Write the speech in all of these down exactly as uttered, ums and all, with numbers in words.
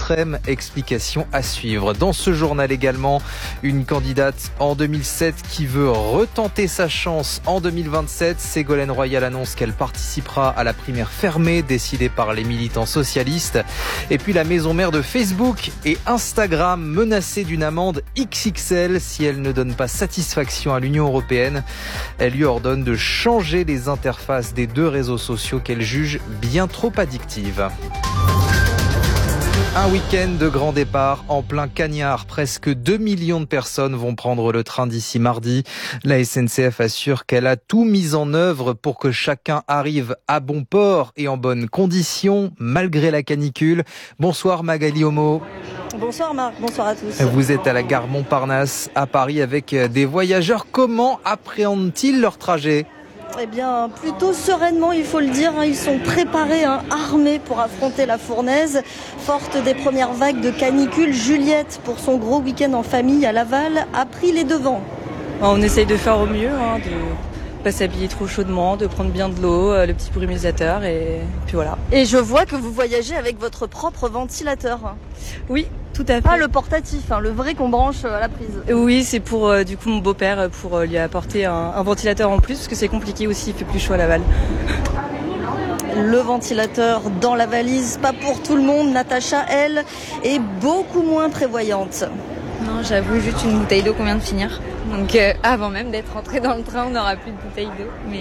extrême. Explication à suivre. Dans ce journal également, une candidate en deux mille sept qui veut retenter sa chance en deux mille vingt-sept. Ségolène Royal annonce qu'elle participera à la primaire fermée décidée par les militants socialistes. Et puis la maison mère de Facebook et Instagram menacée d'une amende X X L si elle ne donne pas satisfaction à l'Union européenne. Elle lui ordonne de changer les interfaces des deux réseaux sociaux qu'elle juge bien trop addictives. Un week-end de grand départ en plein cagnard. Presque deux millions de personnes vont prendre le train d'ici mardi. La S N C F assure qu'elle a tout mis en œuvre pour que chacun arrive à bon port et en bonnes conditions, malgré la canicule. Bonsoir Magali Homo. Bonsoir Marc, bonsoir à tous. Vous êtes à la gare Montparnasse à Paris avec des voyageurs. Comment appréhendent-ils leur trajet ? Eh bien, plutôt sereinement, il faut le dire. Ils sont préparés, hein, armés pour affronter la fournaise. Forte des premières vagues de canicule, Juliette, pour son gros week-end en famille à Laval, a pris les devants. On essaye de faire au mieux, hein, de pas s'habiller trop chaudement, de prendre bien de l'eau, le petit brumisateur et puis voilà. Et je vois que vous voyagez avec votre propre ventilateur. Oui, tout à fait. Pas le portatif, hein, le vrai qu'on branche à la prise. Oui, c'est pour euh, du coup mon beau-père pour euh, lui apporter un, un ventilateur en plus parce que c'est compliqué aussi, il fait plus chaud à Laval. Le ventilateur dans la valise, pas pour tout le monde. Natacha, elle, est beaucoup moins prévoyante. Non, j'avoue, juste une bouteille d'eau qu'on vient de finir. Donc euh, avant même d'être rentré dans le train, on n'aura plus de bouteille d'eau. Mais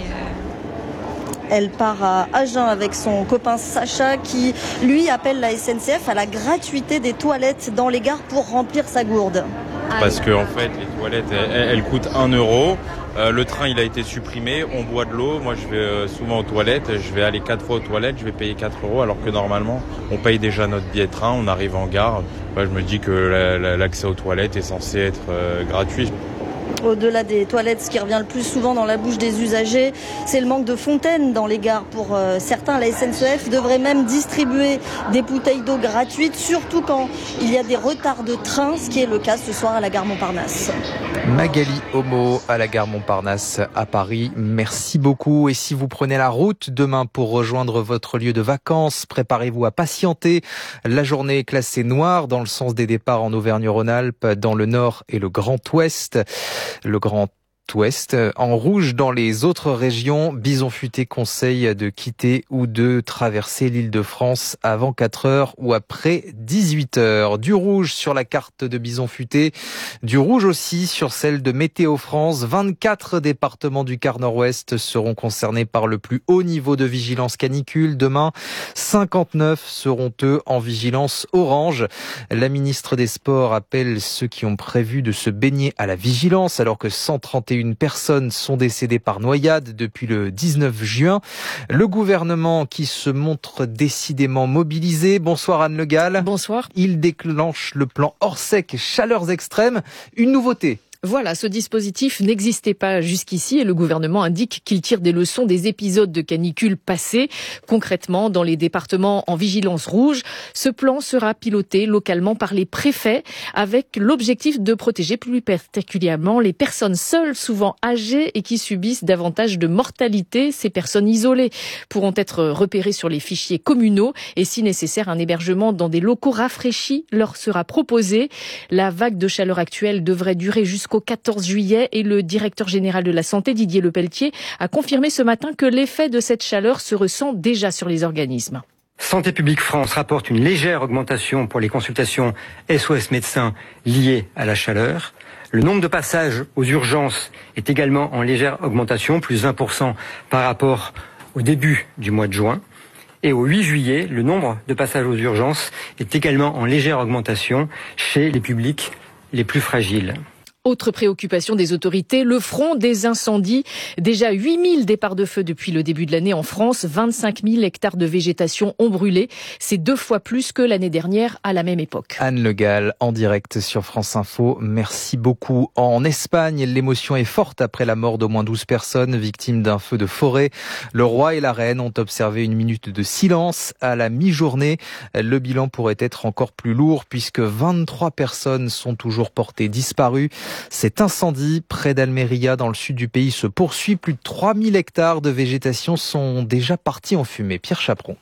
euh... Elle part à Agen avec son copain Sacha qui, lui, appelle la S N C F à la gratuité des toilettes dans les gares pour remplir sa gourde. Parce que en fait, les toilettes, elles, elles coûtent un euro. Euh, le train, il a été supprimé. On boit de l'eau. Moi, je vais euh, souvent aux toilettes. Je vais aller quatre fois aux toilettes. Je vais payer quatre euros alors que normalement, on paye déjà notre billet de train. On arrive en gare. Ouais, je me dis que la, la, l'accès aux toilettes est censé être euh, gratuit. Au-delà des toilettes, ce qui revient le plus souvent dans la bouche des usagers, c'est le manque de fontaines dans les gares. Pour euh, certains, la S N C F devrait même distribuer des bouteilles d'eau gratuites, surtout quand il y a des retards de train, ce qui est le cas ce soir à la gare Montparnasse. Magali Homo à la gare Montparnasse à Paris. Merci beaucoup. Et si vous prenez la route demain pour rejoindre votre lieu de vacances, préparez-vous à patienter. La journée est classée noire dans le sens des départs en Auvergne-Rhône-Alpes, dans le Nord et le Grand Ouest. Le Grand Ouest. En rouge dans les autres régions, Bison Futé conseille de quitter ou de traverser l'Île-de-France avant quatre heures ou après dix-huit heures. Du rouge sur la carte de Bison Futé, du rouge aussi sur celle de Météo France. vingt-quatre départements du quart nord-ouest seront concernés par le plus haut niveau de vigilance canicule. Demain, cinquante-neuf seront eux en vigilance orange. La ministre des Sports appelle ceux qui ont prévu de se baigner à la vigilance alors que cent trente et une personnes sont décédées par noyade depuis le dix-neuf juin. Le gouvernement qui se montre décidément mobilisé. Bonsoir Anne Le Gall. Bonsoir. Il déclenche le plan Orsec chaleurs extrêmes. Une nouveauté. Voilà, ce dispositif n'existait pas jusqu'ici et le gouvernement indique qu'il tire des leçons des épisodes de canicule passés. Concrètement, dans les départements en vigilance rouge, ce plan sera piloté localement par les préfets avec l'objectif de protéger plus particulièrement les personnes seules, souvent âgées et qui subissent davantage de mortalité. Ces personnes isolées pourront être repérées sur les fichiers communaux et si nécessaire, un hébergement dans des locaux rafraîchis leur sera proposé. La vague de chaleur actuelle devrait durer jusqu'au quatorze juillet et le directeur général de la santé, Didier Lepelletier, a confirmé ce matin que l'effet de cette chaleur se ressent déjà sur les organismes. Santé publique France rapporte une légère augmentation pour les consultations S O S médecins liées à la chaleur. Le nombre de passages aux urgences est également en légère augmentation, plus vingt pour cent par rapport au début du mois de juin. Et au huit juillet, le nombre de passages aux urgences est également en légère augmentation chez les publics les plus fragiles. Autre préoccupation des autorités, le front des incendies. Déjà huit mille départs de feu depuis le début de l'année en France. vingt-cinq mille hectares de végétation ont brûlé. C'est deux fois plus que l'année dernière à la même époque. Anne Le Gall, en direct sur France Info. Merci beaucoup. En Espagne, l'émotion est forte après la mort d'au moins douze personnes victimes d'un feu de forêt. Le roi et la reine ont observé une minute de silence à la mi-journée. Le bilan pourrait être encore plus lourd puisque vingt-trois personnes sont toujours portées disparues. Cet incendie près d'Almeria dans le sud du pays se poursuit. Plus de trois mille hectares de végétation sont déjà partis en fumée. Pierre Chaperon.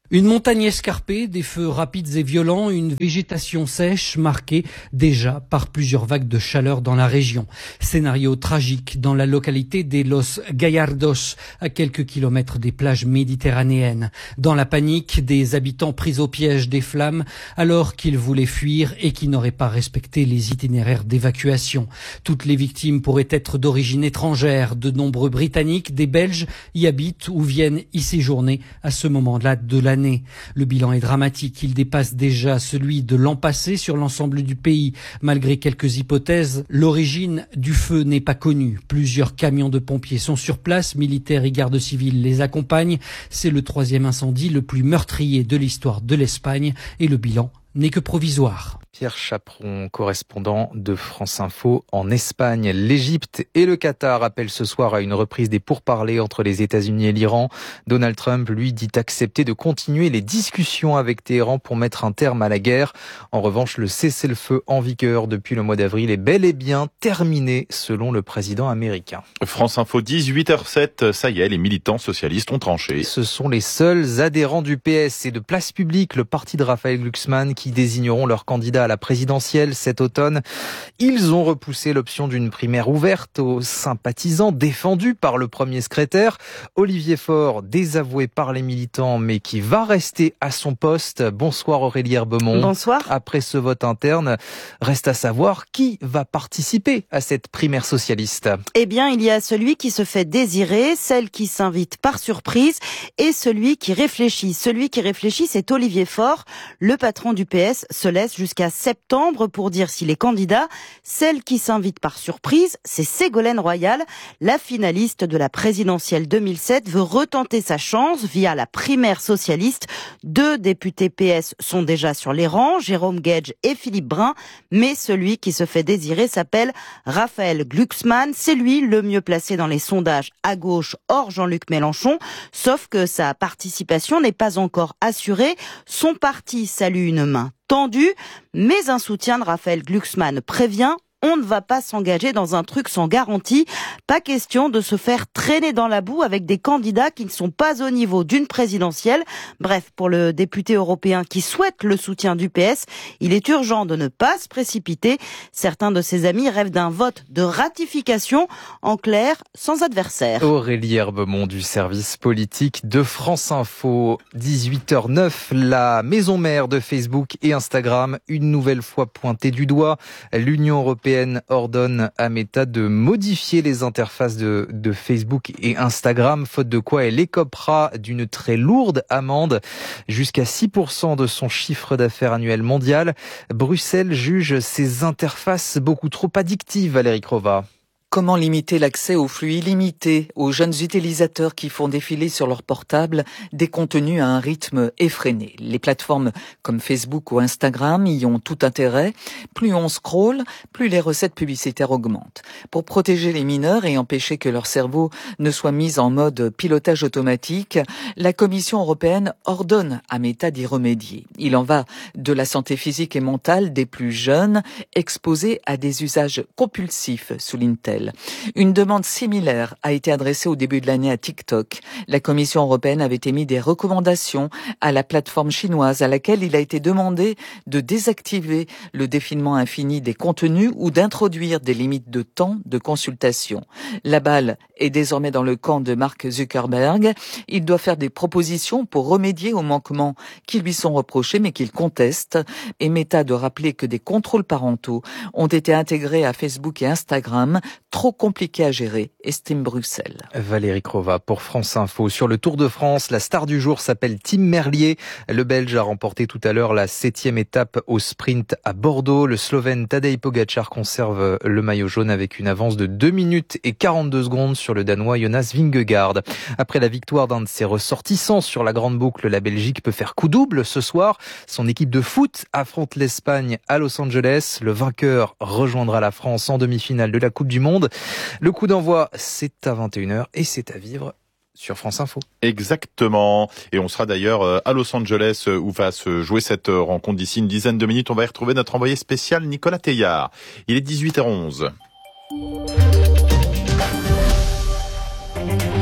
Une montagne escarpée, des feux rapides et violents, une végétation sèche marquée déjà par plusieurs vagues de chaleur dans la région. Scénario tragique dans la localité des Los Gallardos, à quelques kilomètres des plages méditerranéennes. Dans la panique, des habitants pris au piège des flammes alors qu'ils voulaient fuir et qui n'auraient pas respecté les itinéraires d'évacuation. Toutes les victimes pourraient être d'origine étrangère. De nombreux Britanniques, des Belges y habitent ou viennent y séjourner à ce moment-là de l'année. Le bilan est dramatique, il dépasse déjà celui de l'an passé sur l'ensemble du pays. Malgré quelques hypothèses, l'origine du feu n'est pas connue. Plusieurs camions de pompiers sont sur place, militaires et gardes civils les accompagnent. C'est le troisième incendie le plus meurtrier de l'histoire de l'Espagne et le bilan n'est que provisoire. Pierre Chaperon, correspondant de France Info en Espagne. L'Égypte et le Qatar appellent ce soir à une reprise des pourparlers entre les États-Unis et l'Iran. Donald Trump, lui, dit accepter de continuer les discussions avec Téhéran pour mettre un terme à la guerre. En revanche, le cessez-le-feu en vigueur depuis le mois d'avril est bel et bien terminé, selon le président américain. France Info, dix-huit heures zéro sept, ça y est, les militants socialistes ont tranché. Ce sont les seuls adhérents du P S et de Place Publique, le parti de Raphaël Glucksmann, qui désigneront leur candidat à la présidentielle cet automne. Ils ont repoussé l'option d'une primaire ouverte aux sympathisants défendue par le premier secrétaire. Olivier Faure, désavoué par les militants, mais qui va rester à son poste. Bonsoir Aurélie Herbemont. Bonsoir. Après ce vote interne, reste à savoir qui va participer à cette primaire socialiste. Eh bien, il y a celui qui se fait désirer, celle qui s'invite par surprise et celui qui réfléchit. Celui qui réfléchit, c'est Olivier Faure. Le patron du P S se laisse jusqu'à septembre pour dire s'il est candidat. Celle qui s'invite par surprise, c'est Ségolène Royal. La finaliste de la présidentielle deux mille sept veut retenter sa chance via la primaire socialiste. Deux députés P S sont déjà sur les rangs, Jérôme Guedj et Philippe Brun. Mais celui qui se fait désirer s'appelle Raphaël Glucksmann. C'est lui le mieux placé dans les sondages à gauche, hors Jean-Luc Mélenchon. Sauf que sa participation n'est pas encore assurée. Son parti salue une main tendue, mais un soutien de Raphaël Glucksmann prévient: on ne va pas s'engager dans un truc sans garantie. Pas question de se faire traîner dans la boue avec des candidats qui ne sont pas au niveau d'une présidentielle. Bref, pour le député européen qui souhaite le soutien du P S, il est urgent de ne pas se précipiter. Certains de ses amis rêvent d'un vote de ratification, en clair, sans adversaire. Aurélie Herbemont du service politique de France Info. dix-huit heures neuf, la maison mère de Facebook et Instagram, une nouvelle fois pointée du doigt. L'Union européenne ordonne à Meta de modifier les interfaces de, de Facebook et Instagram, faute de quoi elle écopera d'une très lourde amende, jusqu'à six pour cent de son chiffre d'affaires annuel mondial. Bruxelles juge ces interfaces beaucoup trop addictives, Valérie Crova. Comment limiter l'accès aux flux illimités aux jeunes utilisateurs qui font défiler sur leur portable des contenus à un rythme effréné? Les plateformes comme Facebook ou Instagram y ont tout intérêt. Plus on scrolle, plus les recettes publicitaires augmentent. Pour protéger les mineurs et empêcher que leur cerveau ne soit mis en mode pilotage automatique, la Commission européenne ordonne à Meta d'y remédier. Il en va de la santé physique et mentale des plus jeunes exposés à des usages compulsifs, souligne-t-elle. Une demande similaire a été adressée au début de l'année à TikTok. La Commission européenne avait émis des recommandations à la plateforme chinoise à laquelle il a été demandé de désactiver le défilement infini des contenus ou d'introduire des limites de temps de consultation. La balle est désormais dans le camp de Mark Zuckerberg. Il doit faire des propositions pour remédier aux manquements qui lui sont reprochés mais qu'il conteste. Et Meta de rappeler que des contrôles parentaux ont été intégrés à Facebook et Instagram, trop compliqué à gérer, estime Bruxelles. Valérie Crova pour France Info. Sur le Tour de France, la star du jour s'appelle Tim Merlier. Le Belge a remporté tout à l'heure la septième étape au sprint à Bordeaux. Le Slovène Tadej Pogačar conserve le maillot jaune avec une avance de deux minutes et quarante-deux secondes sur le Danois Jonas Vingegaard. Après la victoire d'un de ses ressortissants sur la grande boucle, la Belgique peut faire coup double ce soir. Son équipe de foot affronte l'Espagne à Los Angeles. Le vainqueur rejoindra la France en demi-finale de la Coupe du Monde. Le coup d'envoi, c'est à vingt et une heures et c'est à vivre sur France Info. Exactement. Et on sera d'ailleurs à Los Angeles où va se jouer cette rencontre d'ici une dizaine de minutes. On va y retrouver notre envoyé spécial Nicolas Teillard. Il est dix-huit heures onze.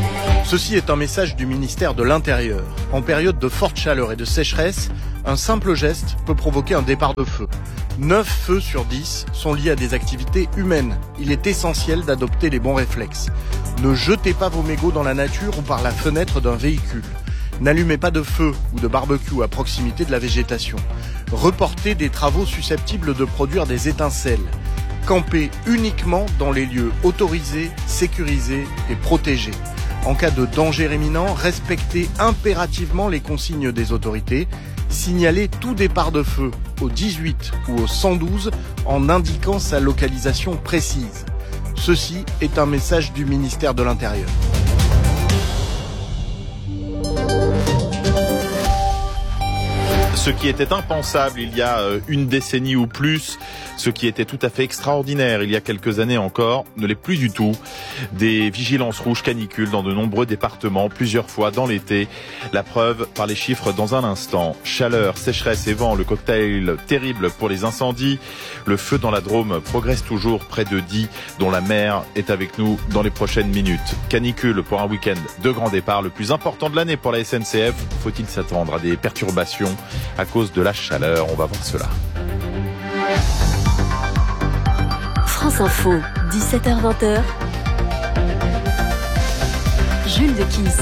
Ceci est un message du ministère de l'Intérieur. En période de forte chaleur et de sécheresse, un simple geste peut provoquer un départ de feu. neuf feux sur dix sont liés à des activités humaines. Il est essentiel d'adopter les bons réflexes. Ne jetez pas vos mégots dans la nature ou par la fenêtre d'un véhicule. N'allumez pas de feu ou de barbecue à proximité de la végétation. Reportez des travaux susceptibles de produire des étincelles. Campez uniquement dans les lieux autorisés, sécurisés et protégés. En cas de danger imminent, respectez impérativement les consignes des autorités. Signalez tout départ de feu au dix-huit ou au cent douze en indiquant sa localisation précise. Ceci est un message du ministère de l'Intérieur. Ce qui était impensable il y a une décennie ou plus, ce qui était tout à fait extraordinaire il y a quelques années encore, ne l'est plus du tout. Des vigilances rouges canicules dans de nombreux départements, plusieurs fois dans l'été. La preuve par les chiffres dans un instant. Chaleur, sécheresse et vent, le cocktail terrible pour les incendies. Le feu dans la Drôme progresse toujours, près de dix, dont la mer est avec nous dans les prochaines minutes. Canicule pour un week-end de grand départ, le plus important de l'année pour la S N C F. Faut-il s'attendre à des perturbations à cause de la chaleur? On va voir cela. France Info, dix-sept heures vingt. Jules Dequisse.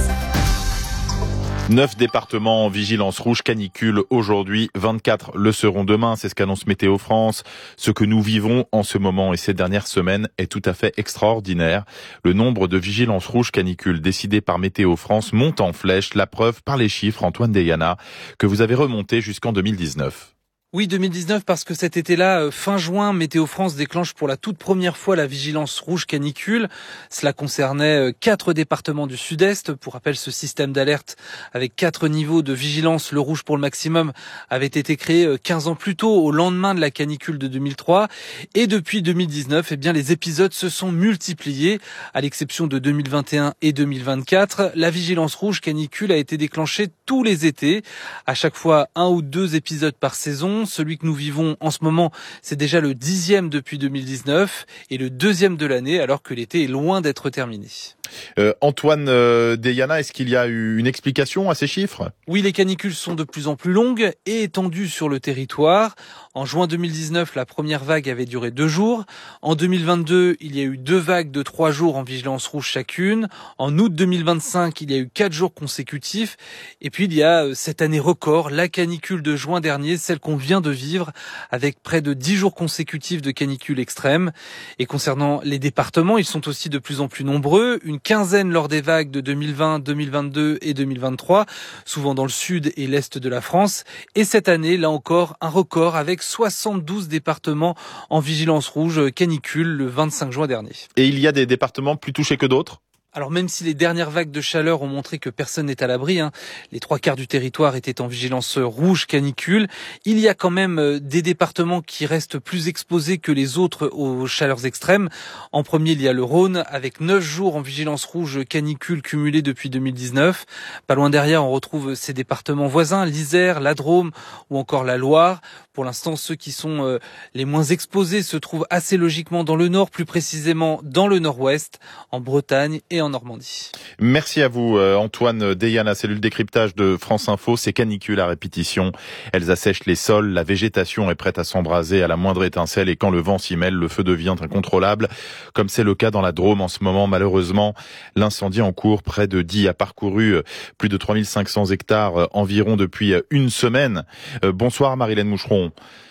Neuf départements en vigilance rouge canicule aujourd'hui, vingt-quatre le seront demain, c'est ce qu'annonce Météo France. Ce que nous vivons en ce moment et ces dernières semaines est tout à fait extraordinaire. Le nombre de vigilances rouges canicule décidées par Météo France monte en flèche, la preuve par les chiffres, Antoine Deyana, que vous avez remonté jusqu'en deux mille dix-neuf. Oui, deux mille dix-neuf, parce que cet été-là, fin juin, Météo France déclenche pour la toute première fois la vigilance rouge canicule. Cela concernait quatre départements du sud-est. Pour rappel, ce système d'alerte avec quatre niveaux de vigilance, le rouge pour le maximum, avait été créé quinze ans plus tôt, au lendemain de la canicule de deux mille trois. Et depuis deux mille dix-neuf, eh bien, les épisodes se sont multipliés. À l'exception de deux mille vingt et un et deux mille vingt-quatre, la vigilance rouge canicule a été déclenchée tous les étés. À chaque fois, un ou deux épisodes par saison. Celui que nous vivons en ce moment, c'est déjà le dixième depuis deux mille dix-neuf et le deuxième de l'année, alors que l'été est loin d'être terminé. Euh, Antoine euh, Deyana, est-ce qu'il y a eu une explication à ces chiffres ? Oui, les canicules sont de plus en plus longues et étendues sur le territoire. En juin deux mille dix-neuf, la première vague avait duré deux jours. En deux mille vingt-deux, il y a eu deux vagues de trois jours en vigilance rouge chacune. En août deux mille vingt-cinq, il y a eu quatre jours consécutifs. Et puis, il y a cette année record, la canicule de juin dernier, celle qu'on vient de vivre, avec près de dix jours consécutifs de canicule extrême. Et concernant les départements, ils sont aussi de plus en plus nombreux. Une quinzaine lors des vagues de deux mille vingt, deux mille vingt-deux et deux mille vingt-trois, souvent dans le sud et l'est de la France. Et cette année, là encore, un record avec soixante-douze départements en vigilance rouge canicule le vingt-cinq juin dernier. Et il y a des départements plus touchés que d'autres ? Alors même si les dernières vagues de chaleur ont montré que personne n'est à l'abri, hein, les trois quarts du territoire étaient en vigilance rouge canicule, il y a quand même des départements qui restent plus exposés que les autres aux chaleurs extrêmes. En premier, il y a le Rhône, avec neuf jours en vigilance rouge canicule cumulée depuis deux mille dix-neuf. Pas loin derrière, on retrouve ces départements voisins, l'Isère, la Drôme ou encore la Loire. Pour l'instant, ceux qui sont euh, les moins exposés se trouvent assez logiquement dans le nord, plus précisément dans le nord-ouest, en Bretagne et en Normandie. Merci à vous Antoine Deyana, cellule décryptage de France Info. Ces canicules à répétition, elles assèchent les sols, la végétation est prête à s'embraser à la moindre étincelle et quand le vent s'y mêle, le feu devient incontrôlable, comme c'est le cas dans la Drôme en ce moment. Malheureusement, l'incendie en cours près de Die a parcouru plus de trois mille cinq cents hectares environ depuis une semaine. Bonsoir Marilène Moucheron.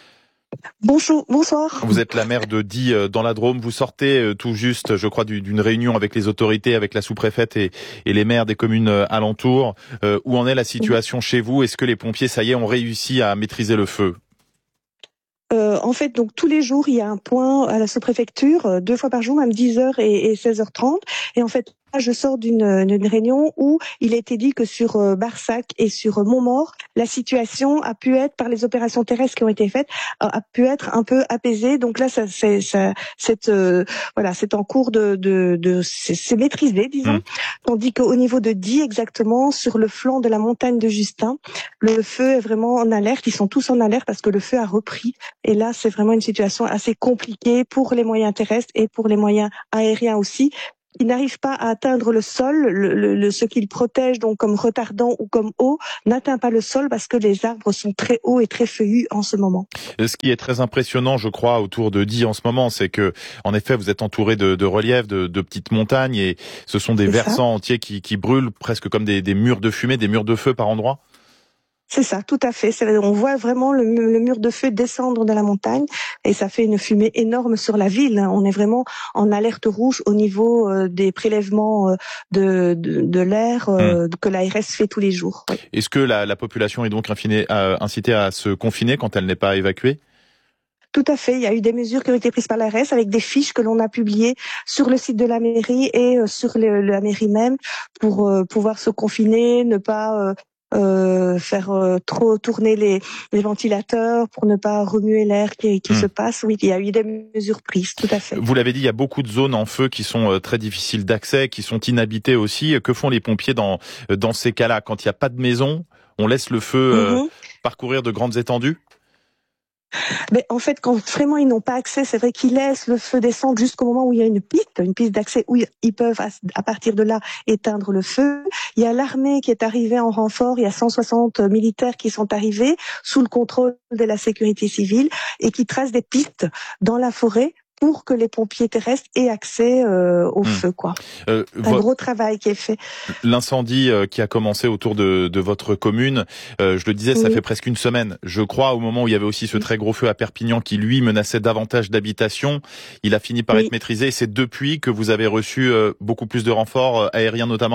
Bonjour, bonsoir. Vous êtes la maire de Die dans la Drôme. Vous sortez tout juste, je crois, d'une réunion avec les autorités, avec la sous-préfète et, et les maires des communes alentours. Euh, où en est la situation chez vous ? Est-ce que les pompiers, ça y est, ont réussi à maîtriser le feu ? Euh, en fait, donc tous les jours, il y a un point à la sous-préfecture, euh, deux fois par jour, même dix heures et, et seize heures trente. Et en fait, là, je sors d'une, d'une réunion où il a été dit que sur euh, Barsac et sur euh, Montmaur, la situation a pu être, par les opérations terrestres qui ont été faites, euh, a pu être un peu apaisée. Donc là, ça, c'est, ça, c'est, euh, voilà, c'est en cours de, de, de c'est, c'est maîtrisé, disons. Mmh. Tandis qu'au niveau de Die, exactement, sur le flanc de la montagne de Justin, le feu est vraiment en alerte. Ils sont tous en alerte parce que le feu a repris. Et là, c'est vraiment une situation assez compliquée pour les moyens terrestres et pour les moyens aériens aussi. qui n'arrive pas à atteindre le sol, le, le, le, ce qu'il protège donc comme retardant ou comme eau, n'atteint pas le sol parce que les arbres sont très hauts et très feuillus en ce moment. Ce qui est très impressionnant, je crois, autour de Die en ce moment, c'est que, en effet, vous êtes entouré de, de reliefs, de, de petites montagnes, et ce sont des c'est versants ça. entiers qui, qui brûlent presque comme des, des murs de fumée, des murs de feu par endroits. C'est ça, tout à fait. C'est, on voit vraiment le, le mur de feu descendre de la montagne et ça fait une fumée énorme sur la ville. On est vraiment en alerte rouge au niveau euh, des prélèvements euh, de, de, de l'air euh, mmh. que l'A R S fait tous les jours. Oui. Est-ce que la, la population est donc infinée, euh, incitée à se confiner quand elle n'est pas évacuée ? Tout à fait. Il y a eu des mesures qui ont été prises par l'A R S avec des fiches que l'on a publiées sur le site de la mairie et euh, sur le, la mairie même pour euh, pouvoir se confiner, ne pas... Euh, Euh, faire euh, trop tourner les, les ventilateurs pour ne pas remuer l'air qui, qui mmh. se passe. Oui, il y a eu des mesures prises, tout à fait. Vous l'avez dit, il y a beaucoup de zones en feu qui sont euh, très difficiles d'accès, qui sont inhabitées aussi. Que font les pompiers dans, dans ces cas-là ? Quand il n'y a pas de maison, on laisse le feu euh, mmh. parcourir de grandes étendues ? Mais en fait, quand vraiment ils n'ont pas accès, c'est vrai qu'ils laissent le feu descendre jusqu'au moment où il y a une piste, une piste d'accès où ils peuvent, à partir de là, éteindre le feu. Il y a l'armée qui est arrivée en renfort, il y a cent soixante militaires qui sont arrivés sous le contrôle de la sécurité civile et qui tracent des pistes dans la forêt pour que les pompiers terrestres aient accès euh, au mmh. feu, quoi. Euh, un vo- gros travail qui est fait. L'incendie euh, qui a commencé autour de, de votre commune, euh, je le disais, ça oui. fait presque une semaine. Je crois, au moment où il y avait aussi ce très gros feu à Perpignan qui, lui, menaçait davantage d'habitations, il a fini par oui. être maîtrisé. Et c'est depuis que vous avez reçu euh, beaucoup plus de renforts euh, aériens notamment ?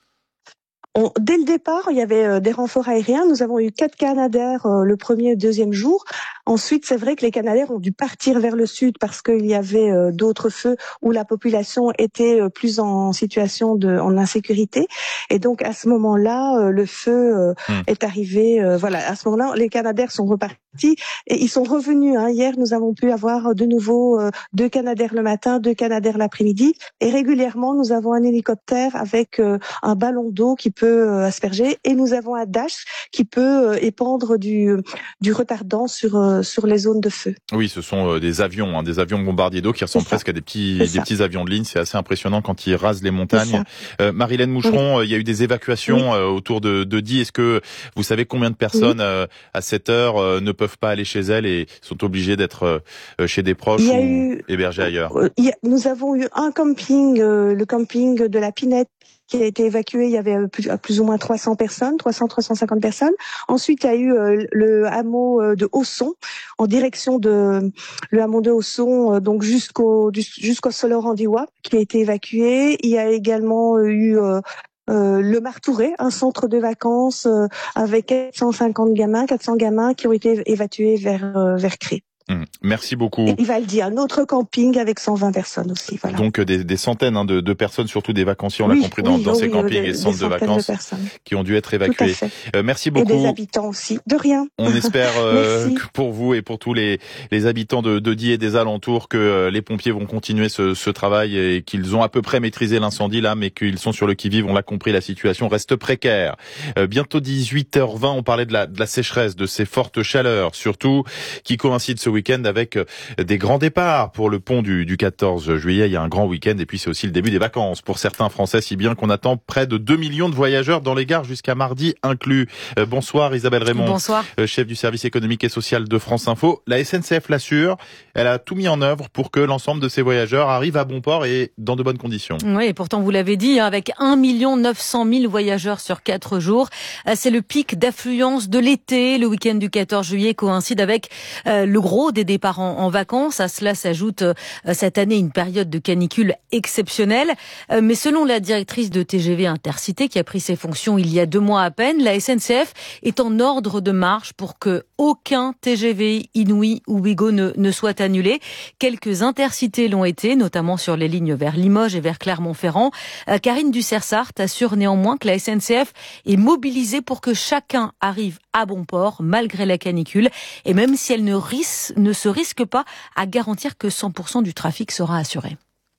On, dès le départ, il y avait euh, des renforts aériens. Nous avons eu quatre Canadair euh, le premier et deuxième jour. Ensuite, c'est vrai que les Canadair ont dû partir vers le sud parce qu'il y avait euh, d'autres feux où la population était euh, plus en situation de en insécurité. Et donc, à ce moment-là, euh, le feu euh, mmh. est arrivé. Euh, voilà, à ce moment-là, les Canadair sont repartis et ils sont revenus. Hein. Hier, nous avons pu avoir de nouveau euh, deux Canadair le matin, deux Canadair l'après-midi. Et régulièrement, nous avons un hélicoptère avec euh, un ballon d'eau qui peut peut asperger et nous avons un Dash qui peut épandre du du retardant sur sur les zones de feu. Oui, ce sont des avions, hein, des avions bombardiers d'eau qui ressemblent presque à des petits des petits avions de ligne. C'est assez impressionnant quand ils rasent les montagnes. Euh, Marilène Moucheron, oui. il y a eu des évacuations oui. autour de de Die. Est-ce que vous savez combien de personnes oui. euh, à cette heure euh, ne peuvent pas aller chez elles et sont obligées d'être euh, chez des proches ou eu, hébergées ailleurs ? Il y a, nous avons eu un camping, euh, le camping de la Pinette, qui a été évacué. Il y avait plus, plus ou moins trois cents personnes, trois cents à trois cent cinquante personnes. Ensuite, il y a eu euh, le hameau de Hausson, en direction de le hameau de Hausson, euh, donc jusqu'au jusqu'au Solor-Andiwa, qui a été évacué. Il y a également eu euh, euh, le Martouret, un centre de vacances euh, avec quatre cent cinquante gamins, quatre cents gamins qui ont été évacués vers euh, vers Cré. Mmh. Merci beaucoup. Et Vivaldi, un autre camping avec cent vingt personnes aussi. Voilà. Donc des, des centaines hein, de, de personnes, surtout des vacanciers, on oui, l'a compris dans, oui, dans oui, ces oui, campings des, et centres de vacances de qui ont dû être évacués. Euh, merci beaucoup. Et des habitants aussi. De rien. On espère euh, que pour vous et pour tous les, les habitants de, de Die et des alentours que euh, les pompiers vont continuer ce, ce travail et qu'ils ont à peu près maîtrisé l'incendie là, mais qu'ils sont sur le qui-vive. On l'a compris, la situation reste précaire. Euh, bientôt dix-huit heures vingt, on parlait de la, de la sécheresse, de ces fortes chaleurs, surtout qui coïncident ce week-end avec des grands départs pour le pont du, du quatorze juillet. Il y a un grand week-end et puis c'est aussi le début des vacances pour certains Français, si bien qu'on attend près de deux millions de voyageurs dans les gares jusqu'à mardi inclus. Euh, bonsoir Isabelle Raymond. Bonsoir. Euh, chef du service économique et social de France Info. La S N C F l'assure, elle a tout mis en œuvre pour que l'ensemble de ces voyageurs arrivent à bon port et dans de bonnes conditions. Oui, et pourtant vous l'avez dit, avec un million neuf cent mille voyageurs sur quatre jours, c'est le pic d'affluence de l'été. Le week-end du quatorze juillet coïncide avec euh, le gros des départs en, en vacances. À cela s'ajoute euh, cette année une période de canicule exceptionnelle. Euh, mais selon la directrice de T G V Intercité qui a pris ses fonctions il y a deux mois à peine, la S N C F est en ordre de marche pour que aucun T G V, Inouï ou Ouigo ne, ne soit annulé. Quelques intercités l'ont été, notamment sur les lignes vers Limoges et vers Clermont-Ferrand. Euh, Karine Ducersart assure néanmoins que la S N C F est mobilisée pour que chacun arrive à bon port, malgré la canicule, et même si elle ne, risque, ne se risque pas à garantir que cent pour cent du trafic sera assuré.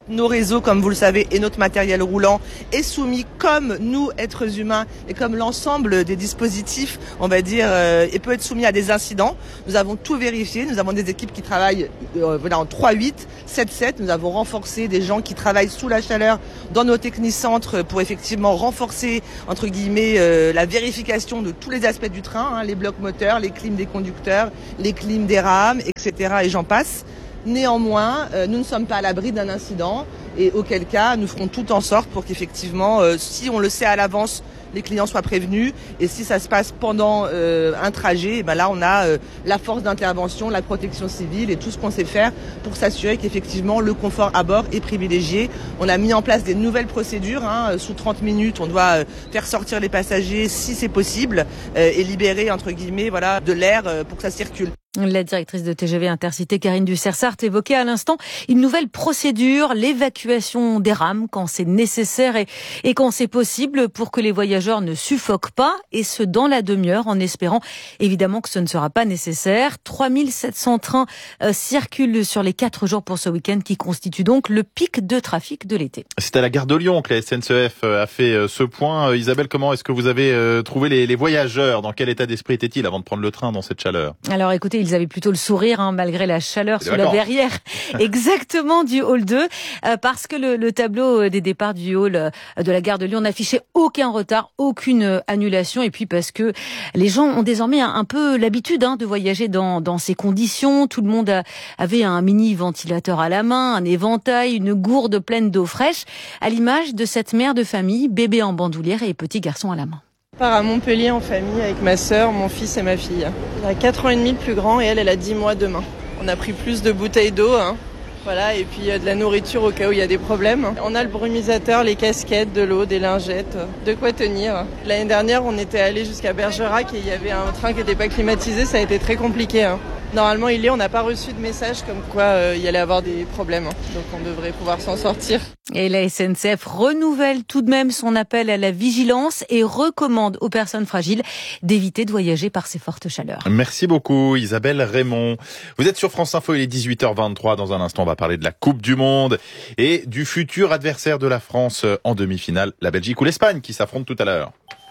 Nos réseaux, comme vous le savez, et notre matériel roulant est soumis comme nous, êtres humains, et comme l'ensemble des dispositifs, on va dire, euh, et peut être soumis à des incidents. Nous avons tout vérifié. Nous avons des équipes qui travaillent euh, voilà, en trois huit, sept sept. Nous avons renforcé des gens qui travaillent sous la chaleur dans nos technicentres pour effectivement renforcer, entre guillemets, euh, la vérification de tous les aspects du train, hein, les blocs moteurs, les clims des conducteurs, les clims des rames, et cetera. Et j'en passe. Néanmoins, euh, nous ne sommes pas à l'abri d'un incident et auquel cas, nous ferons tout en sorte pour qu'effectivement, euh, si on le sait à l'avance, les clients soient prévenus et si ça se passe pendant euh, un trajet, et ben là on a euh, la force d'intervention, la protection civile et tout ce qu'on sait faire pour s'assurer qu'effectivement le confort à bord est privilégié. On a mis en place des nouvelles procédures, hein, sous trente minutes on doit euh, faire sortir les passagers si c'est possible euh, et libérer entre guillemets voilà, de l'air euh, pour que ça circule. La directrice de T G V Intercité, Karine Ducersart, évoquait à l'instant une nouvelle procédure, l'évacuation des rames quand c'est nécessaire et, et quand c'est possible pour que les voyageurs ne suffoquent pas, et ce dans la demi-heure, en espérant évidemment que ce ne sera pas nécessaire. trois mille sept cents trains euh, circulent sur les quatre jours pour ce week-end qui constitue donc le pic de trafic de l'été. C'est à la gare de Lyon que la S N C F a fait ce point. Isabelle, comment est-ce que vous avez trouvé les, les voyageurs? Dans quel état d'esprit étaient-ils avant de prendre le train dans cette chaleur? Alors écoutez, ils avaient plutôt le sourire, hein, malgré la chaleur sous la verrière exactement du hall deux, euh, parce que le, le tableau des départs du hall euh, de la gare de Lyon n'affichait aucun retard, aucune annulation, et puis parce que les gens ont désormais un, un peu l'habitude hein, de voyager dans, dans ces conditions. Tout le monde a, avait un mini ventilateur à la main, un éventail, une gourde pleine d'eau fraîche, à l'image de cette mère de famille, bébé en bandoulière et petit garçon à la main. Je pars à Montpellier en famille avec ma sœur, mon fils et ma fille. Il a quatre ans et demi le plus grand et elle, elle a dix mois demain. On a pris plus de bouteilles d'eau, hein. Voilà, et puis euh, de la nourriture au cas où il y a des problèmes. On a le brumisateur, les casquettes, de l'eau, des lingettes, de quoi tenir. L'année dernière, on était allé jusqu'à Bergerac et il y avait un train qui n'était pas climatisé, ça a été très compliqué. Hein. Normalement, il est, on n'a pas reçu de message comme quoi euh, il y allait avoir des problèmes, hein. Donc on devrait pouvoir s'en sortir. Et la S N C F renouvelle tout de même son appel à la vigilance et recommande aux personnes fragiles d'éviter de voyager par ces fortes chaleurs. Merci beaucoup Isabelle Raymond. Vous êtes sur France Info, il est dix-huit heures vingt-trois. Dans un instant, on va parler de la Coupe du Monde et du futur adversaire de la France en demi-finale, la Belgique ou l'Espagne qui s'affrontent tout à l'heure.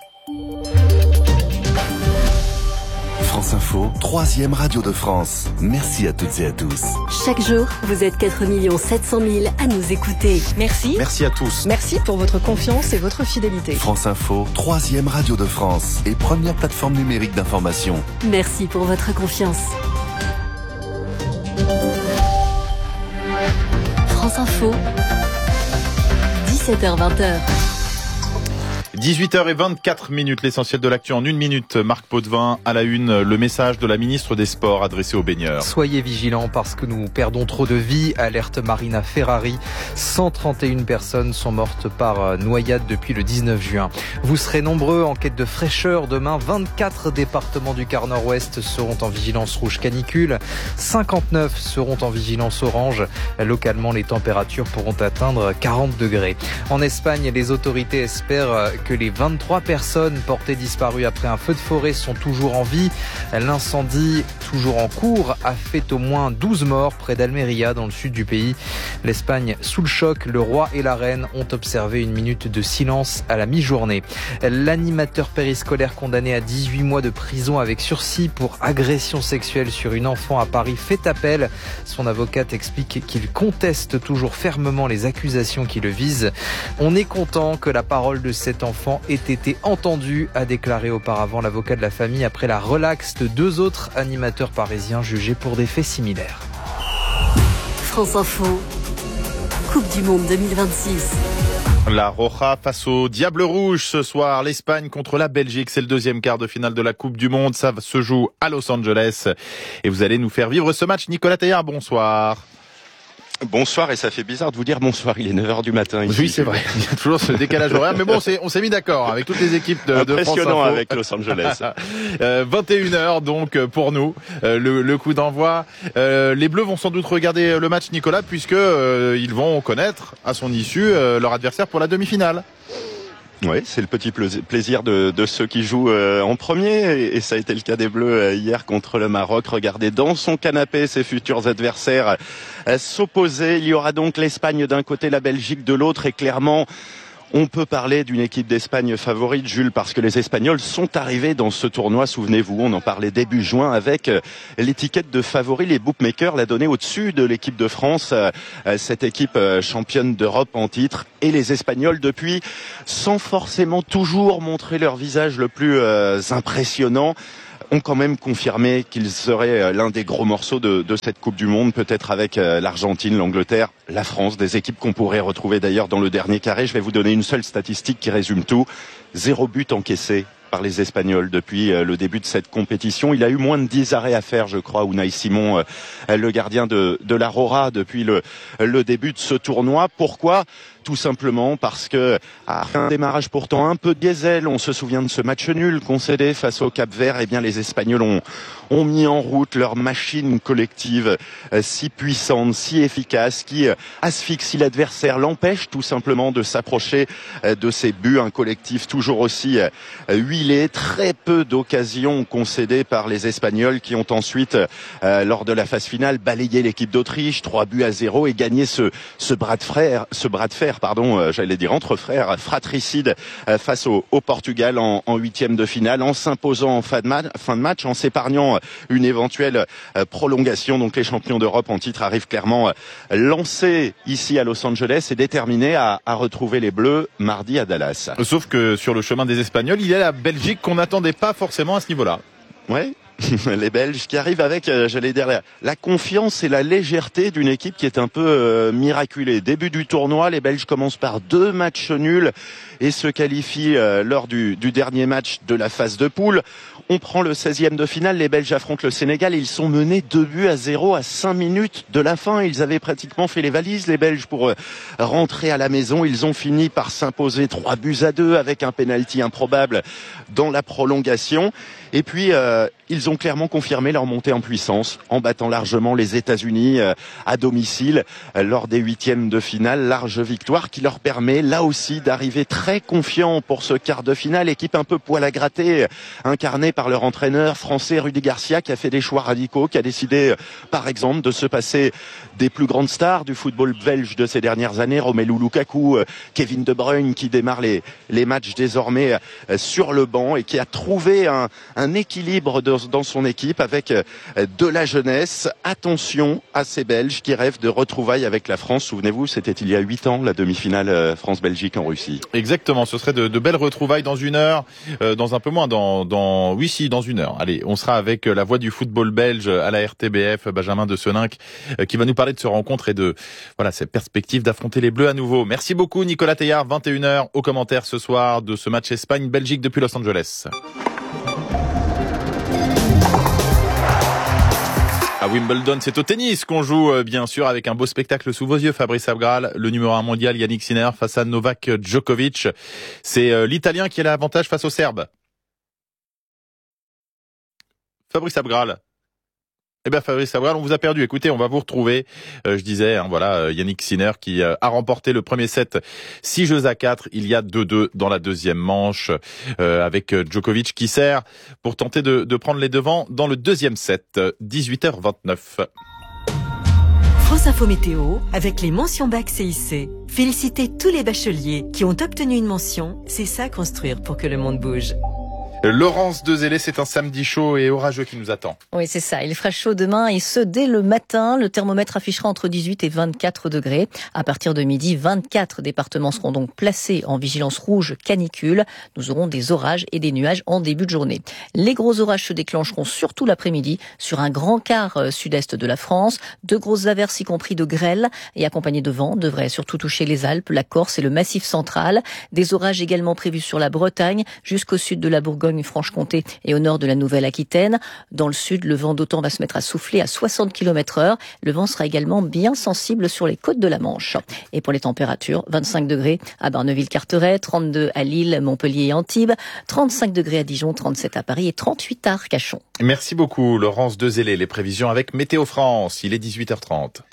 France Info, troisième radio de France. Merci à toutes et à tous. Chaque jour, vous êtes quatre millions sept cent mille à nous écouter. Merci. Merci à tous. Merci pour votre confiance et votre fidélité. France Info, troisième radio de France et première plateforme numérique d'information. Merci pour votre confiance. France Info, dix-sept heures vingt. dix-huit heures vingt-quatre minutes, l'essentiel de l'actu en une minute. Marc Potvin à la une, le message de la ministre des Sports adressé aux baigneurs. Soyez vigilants parce que nous perdons trop de vies, alerte Marina Ferrari. cent trente et une personnes sont mortes par noyade depuis le dix-neuf juin. Vous serez nombreux en quête de fraîcheur. Demain, vingt-quatre départements du quart nord-ouest seront en vigilance rouge canicule. cinquante-neuf seront en vigilance orange. Localement, les températures pourront atteindre quarante degrés. En Espagne, les autorités espèrent que les vingt-trois personnes portées disparues après un feu de forêt sont toujours en vie. L'incendie, toujours en cours, a fait au moins douze morts près d'Almeria, dans le sud du pays. L'Espagne sous le choc, le roi et la reine ont observé une minute de silence à la mi-journée. L'animateur périscolaire condamné à dix-huit mois de prison avec sursis pour agression sexuelle sur une enfant à Paris fait appel. Son avocate explique qu'il conteste toujours fermement les accusations qui le visent. On est content que la parole de cet enfant ait été entendu, a déclaré auparavant l'avocat de la famille après la relaxe de deux autres animateurs parisiens jugés pour des faits similaires. France Info, Coupe du Monde deux mille vingt-six. La Roja face au Diable Rouge ce soir. L'Espagne contre la Belgique, c'est le deuxième quart de finale de la Coupe du Monde. Ça se joue à Los Angeles. Et vous allez nous faire vivre ce match. Nicolas Teilhard, bonsoir. Bonsoir, et ça fait bizarre de vous dire bonsoir, il est neuf heures du matin. Ici. Oui, c'est vrai, il y a toujours ce décalage horaire, mais bon, c'est, on s'est mis d'accord avec toutes les équipes de, de France Info. Impressionnant avec Los Angeles. euh, vingt et une heures donc pour nous, euh, le, le coup d'envoi. Euh, les Bleus vont sans doute regarder le match, Nicolas, puisque euh, ils vont connaître à son issue euh, leur adversaire pour la demi-finale. Oui, c'est le petit plaisir de, de ceux qui jouent euh, en premier, et ça a été le cas des Bleus euh, hier contre le Maroc. Regardez dans son canapé ses futurs adversaires euh, s'opposer. Il y aura donc l'Espagne d'un côté, la Belgique de l'autre, et clairement on peut parler d'une équipe d'Espagne favorite, Jules, parce que les Espagnols sont arrivés dans ce tournoi, souvenez-vous, on en parlait début juin, avec l'étiquette de favori. Les bookmakers l'a donné au-dessus de l'équipe de France, cette équipe championne d'Europe en titre. Et les Espagnols, depuis, sans forcément toujours montrer leur visage le plus euh, impressionnant, ont quand même confirmé qu'ils seraient l'un des gros morceaux de, de cette Coupe du Monde, peut-être avec l'Argentine, l'Angleterre, la France, des équipes qu'on pourrait retrouver d'ailleurs dans le dernier carré. Je vais vous donner une seule statistique qui résume tout. Zéro but encaissé par les Espagnols depuis le début de cette compétition. Il a eu moins de dix arrêts à faire, je crois, Unai Simon, le gardien de, de l'Aurora, depuis le, le début de ce tournoi. Pourquoi ? Tout simplement parce que, après un démarrage pourtant un peu diesel, on se souvient de ce match nul concédé face au Cap-Vert, eh bien les Espagnols ont, ont mis en route leur machine collective euh, si puissante, si efficace, qui euh, asphyxie l'adversaire, l'empêche tout simplement de s'approcher euh, de ses buts. Un collectif toujours aussi euh, huilé, très peu d'occasions concédées par les Espagnols, qui ont ensuite, euh, lors de la phase finale, balayé l'équipe d'Autriche, trois buts à zéro, et gagné ce, ce bras de fer, ce bras de fer pardon, euh, j'allais dire entre frères, fratricide euh, face au, au Portugal en, en huitième de finale, en s'imposant en fin de, ma- fin de match, en s'épargnant une éventuelle euh, prolongation. Donc les champions d'Europe en titre arrivent clairement euh, lancés ici à Los Angeles et déterminés à, à retrouver les Bleus mardi à Dallas. Sauf que sur le chemin des Espagnols, il y a la Belgique qu'on n'attendait pas forcément à ce niveau-là. Ouais. Les Belges qui arrivent avec, euh, j'allais dire, la, la confiance et la légèreté d'une équipe qui est un peu euh, miraculée. Début du tournoi, les Belges commencent par deux matchs nuls et se qualifient euh, lors du, du dernier match de la phase de poule. On prend le seizième de finale, les Belges affrontent le Sénégal. Ils sont menés deux buts à zéro à cinq minutes de la fin. Ils avaient pratiquement fait les valises, les Belges, pour euh, rentrer à la maison. Ils ont fini par s'imposer trois buts à deux avec un penalty improbable dans la prolongation. Et puis, euh, ils ont clairement confirmé leur montée en puissance en battant largement les États-Unis euh, à domicile euh, lors des huitièmes de finale. Large victoire qui leur permet là aussi d'arriver très confiants pour ce quart de finale. Équipe un peu poil à gratter, incarnée par leur entraîneur français Rudy Garcia, qui a fait des choix radicaux, qui a décidé euh, par exemple de se passer des plus grandes stars du football belge de ces dernières années, Romelu Lukaku, euh, Kevin De Bruyne, qui démarre les, les matchs désormais euh, sur le banc, et qui a trouvé un, un équilibre de, dans son équipe avec euh, de la jeunesse. Attention à ces Belges qui rêvent de retrouvailles avec la France. Souvenez-vous, c'était il y a huit ans, la demi-finale euh, France-Belgique en Russie. Exactement, ce serait de, de belles retrouvailles dans une heure, euh, dans un peu moins, dans, dans, oui si, dans une heure. Allez, on sera avec la voix du football belge à la R T B F, Benjamin de Seninck, euh, qui va nous parler de ce rencontre et de, voilà, cette perspective d'affronter les Bleus à nouveau. Merci beaucoup Nicolas Teilhard, vingt et une heures, au commentaire ce soir de ce match Espagne-Belgique depuis Los Angeles. À Wimbledon, c'est au tennis qu'on joue, bien sûr, avec un beau spectacle sous vos yeux. Fabrice Abgral, le numéro un mondial, Yannick Sinner face à Novak Djokovic. C'est l'Italien qui a l'avantage face au Serbe. Fabrice Abgral. Eh bien, Fabrice Abgral, on vous a perdu. Écoutez, on va vous retrouver. Euh, je disais, hein, voilà, Yannick Sinner qui euh, a remporté le premier set six jeux à quatre. Il y a deux deux dans la deuxième manche euh, avec Djokovic qui sert pour tenter de, de prendre les devants dans le deuxième set. dix-huit heures vingt-neuf. France Info Météo avec les mentions bac C I C. Félicitez tous les bacheliers qui ont obtenu une mention. C'est ça construire pour que le monde bouge. Laurence Dezélé, c'est un samedi chaud et orageux qui nous attend. Oui, c'est ça. Il fera chaud demain et ce, dès le matin. Le thermomètre affichera entre dix-huit et vingt-quatre degrés. À partir de midi, vingt-quatre départements seront donc placés en vigilance rouge canicule. Nous aurons des orages et des nuages en début de journée. Les gros orages se déclencheront surtout l'après-midi sur un grand quart sud-est de la France. De grosses averses, y compris de grêle et accompagnées de vent, devraient surtout toucher les Alpes, la Corse et le Massif central. Des orages également prévus sur la Bretagne, jusqu'au sud de la Bourgogne, Franche-Comté et au nord de la Nouvelle-Aquitaine. Dans le sud, le vent d'automne va se mettre à souffler à soixante kilomètres heure. Le vent sera également bien sensible sur les côtes de la Manche. Et pour les températures, vingt-cinq degrés à Barneville-Carteret, trente-deux à Lille, Montpellier et Antibes, trente-cinq degrés à Dijon, trente-sept à Paris et trente-huit à Arcachon. Merci beaucoup Laurence Dezélé. Les prévisions avec Météo France. Il est dix-huit heures trente.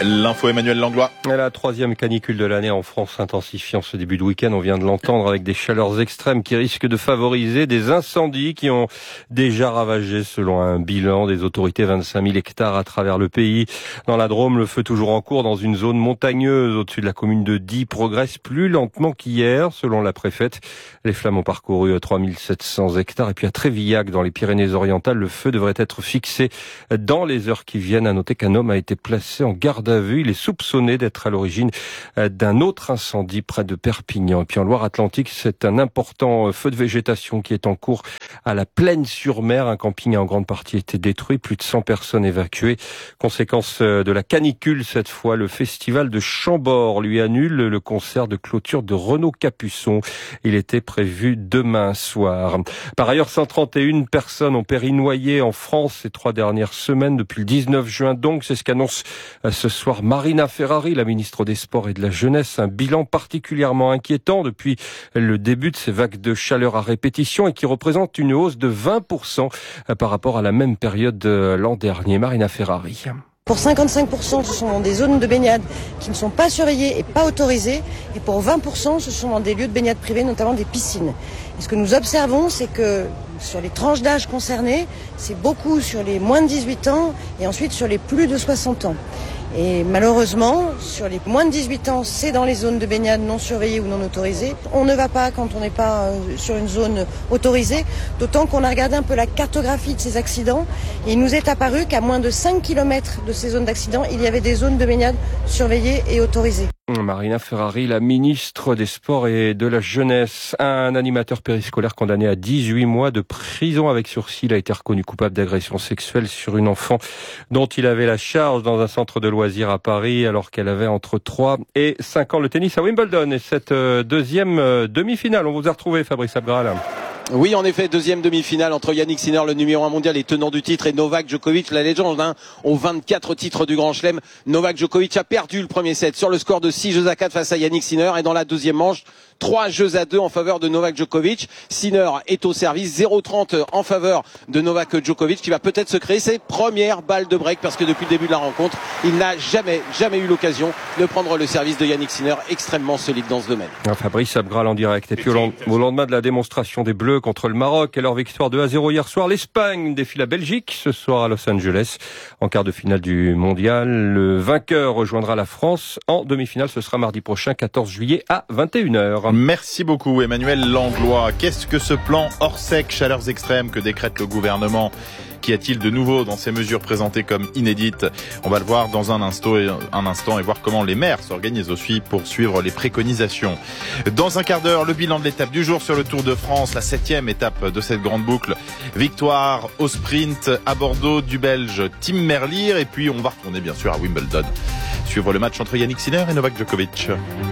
L'info Emmanuel Langlois. La troisième canicule de l'année en France s'intensifiant ce début de week-end. On vient de l'entendre avec des chaleurs extrêmes qui risquent de favoriser des incendies qui ont déjà ravagé, selon un bilan des autorités, vingt-cinq mille hectares à travers le pays. Dans la Drôme, le feu toujours en cours dans une zone montagneuse au-dessus de la commune de Die progresse plus lentement qu'hier, selon la préfète. Les flammes ont parcouru trois mille sept cents hectares. Et puis à Trévillac, dans les Pyrénées-Orientales, le feu devrait être fixé dans les heures qui viennent. À noter qu'un homme a été placé en garde à vue. Il est soupçonné d'être à l'origine d'un autre incendie près de Perpignan. Et puis en Loire-Atlantique, c'est un important feu de végétation qui est en cours à la Plaine-sur-Mer. Un camping a en grande partie été détruit, plus de cent personnes évacuées. Conséquence de la canicule cette fois, le festival de Chambord lui annule le concert de clôture de Renaud Capuçon. Il était prévu demain soir. Par ailleurs, cent trente et une personnes ont péri noyées en France ces trois dernières semaines, depuis le dix-neuf juin donc. C'est ce qu'annonce ce soir Marina Ferrari, la ministre des Sports et de la Jeunesse. Un bilan particulièrement inquiétant depuis le début de ces vagues de chaleur à répétition et qui représente une hausse de vingt pour cent par rapport à la même période l'an dernier. Marina Ferrari. Pour cinquante-cinq pour cent, ce sont dans des zones de baignade qui ne sont pas surveillées et pas autorisées. Et pour vingt pour cent, ce sont dans des lieux de baignade privés, notamment des piscines. Et ce que nous observons, c'est que sur les tranches d'âge concernées, c'est beaucoup sur les moins de dix-huit ans et ensuite sur les plus de soixante ans. Et malheureusement, sur les moins de dix-huit ans, c'est dans les zones de baignade non surveillées ou non autorisées. On ne va pas quand on n'est pas sur une zone autorisée, d'autant qu'on a regardé un peu la cartographie de ces accidents. Et il nous est apparu qu'à moins de cinq kilomètres de ces zones d'accident, il y avait des zones de baignade surveillées et autorisées. Marina Ferrari, la ministre des Sports et de la Jeunesse. Un animateur périscolaire condamné à dix-huit mois de prison avec sursis a été reconnu coupable d'agression sexuelle sur une enfant dont il avait la charge dans un centre de loisirs à Paris alors qu'elle avait entre trois et cinq ans. Le tennis à Wimbledon et cette deuxième demi-finale. On vous a retrouvé, Fabrice Abgral. Oui, en effet, deuxième demi-finale entre Yannick Sinner, le numéro un mondial et tenant du titre, et Novak Djokovic, la légende, hein, aux vingt-quatre titres du Grand Chelem. Novak Djokovic a perdu le premier set sur le score de six jeux à quatre face à Yannick Sinner, et dans la deuxième manche, trois jeux à deux en faveur de Novak Djokovic. Sinner est au service, zéro trente en faveur de Novak Djokovic, qui va peut-être se créer ses premières balles de break, parce que depuis le début de la rencontre, il n'a jamais, jamais eu l'occasion de prendre le service de Yannick Sinner, extrêmement solide dans ce domaine. Fabrice Abgral en direct. Et puis au lendemain de la démonstration des Bleus contre le Maroc et leur victoire deux à zéro hier soir, l'Espagne défie la Belgique ce soir à Los Angeles en quart de finale du mondial. Le vainqueur rejoindra la France en demi-finale. Ce sera mardi prochain, quatorze juillet à vingt et une heures. Merci beaucoup Emmanuel Langlois. Qu'est-ce que ce plan hors sec, chaleurs extrêmes que décrète le gouvernement ? Qu'y a-t-il de nouveau dans ces mesures présentées comme inédites? On va le voir dans un instant, et, un instant et voir comment les maires s'organisent aussi pour suivre les préconisations. Dans un quart d'heure, le bilan de l'étape du jour sur le Tour de France, la septième étape de cette grande boucle. Victoire au sprint à Bordeaux du Belge Tim Merlier. Et puis on va retourner bien sûr à Wimbledon. Suivre le match entre Yannick Sinner et Novak Djokovic.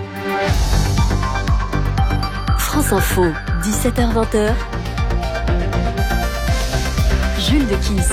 France Info, dix-sept heures vingt. Jules de Kiss.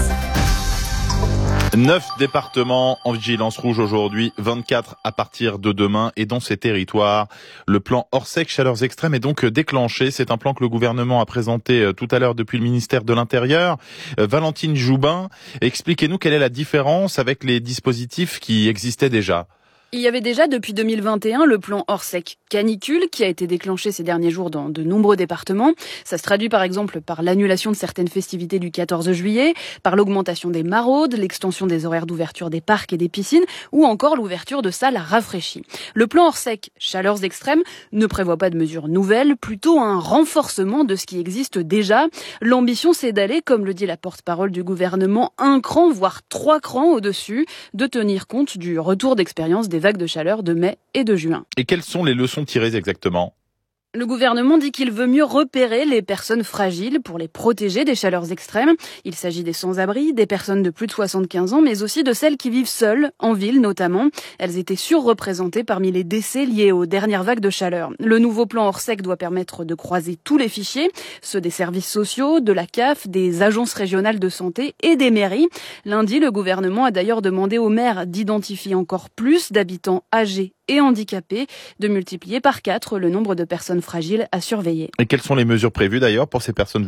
Neuf départements en vigilance rouge aujourd'hui, vingt-quatre à partir de demain. Et dans ces territoires, le plan hors sec chaleurs extrêmes est donc déclenché. C'est un plan que le gouvernement a présenté tout à l'heure depuis le ministère de l'Intérieur. Valentine Joubin, expliquez-nous quelle est la différence avec les dispositifs qui existaient déjà. Il y avait déjà depuis deux mille vingt et un le plan hors sec canicule qui a été déclenché ces derniers jours dans de nombreux départements. Ça se traduit par exemple par l'annulation de certaines festivités du quatorze juillet, par l'augmentation des maraudes, l'extension des horaires d'ouverture des parcs et des piscines ou encore l'ouverture de salles rafraîchies. Le plan hors sec chaleurs extrêmes ne prévoit pas de mesures nouvelles, plutôt un renforcement de ce qui existe déjà. L'ambition, c'est d'aller, comme le dit la porte-parole du gouvernement, un cran voire trois crans au-dessus, de tenir compte du retour d'expérience des vagues de chaleur de mai et de juin. Et quelles sont les leçons tirées exactement ? Le gouvernement dit qu'il veut mieux repérer les personnes fragiles pour les protéger des chaleurs extrêmes. Il s'agit des sans-abri, des personnes de plus de soixante-quinze ans, mais aussi de celles qui vivent seules, en ville notamment. Elles étaient surreprésentées parmi les décès liés aux dernières vagues de chaleur. Le nouveau plan hors sec doit permettre de croiser tous les fichiers, ceux des services sociaux, de la C A F, des agences régionales de santé et des mairies. Lundi, le gouvernement a d'ailleurs demandé aux maires d'identifier encore plus d'habitants âgés et handicapés, de multiplier par quatre le nombre de personnes fragiles à surveiller. Et quelles sont les mesures prévues d'ailleurs pour ces personnes vulnérables ?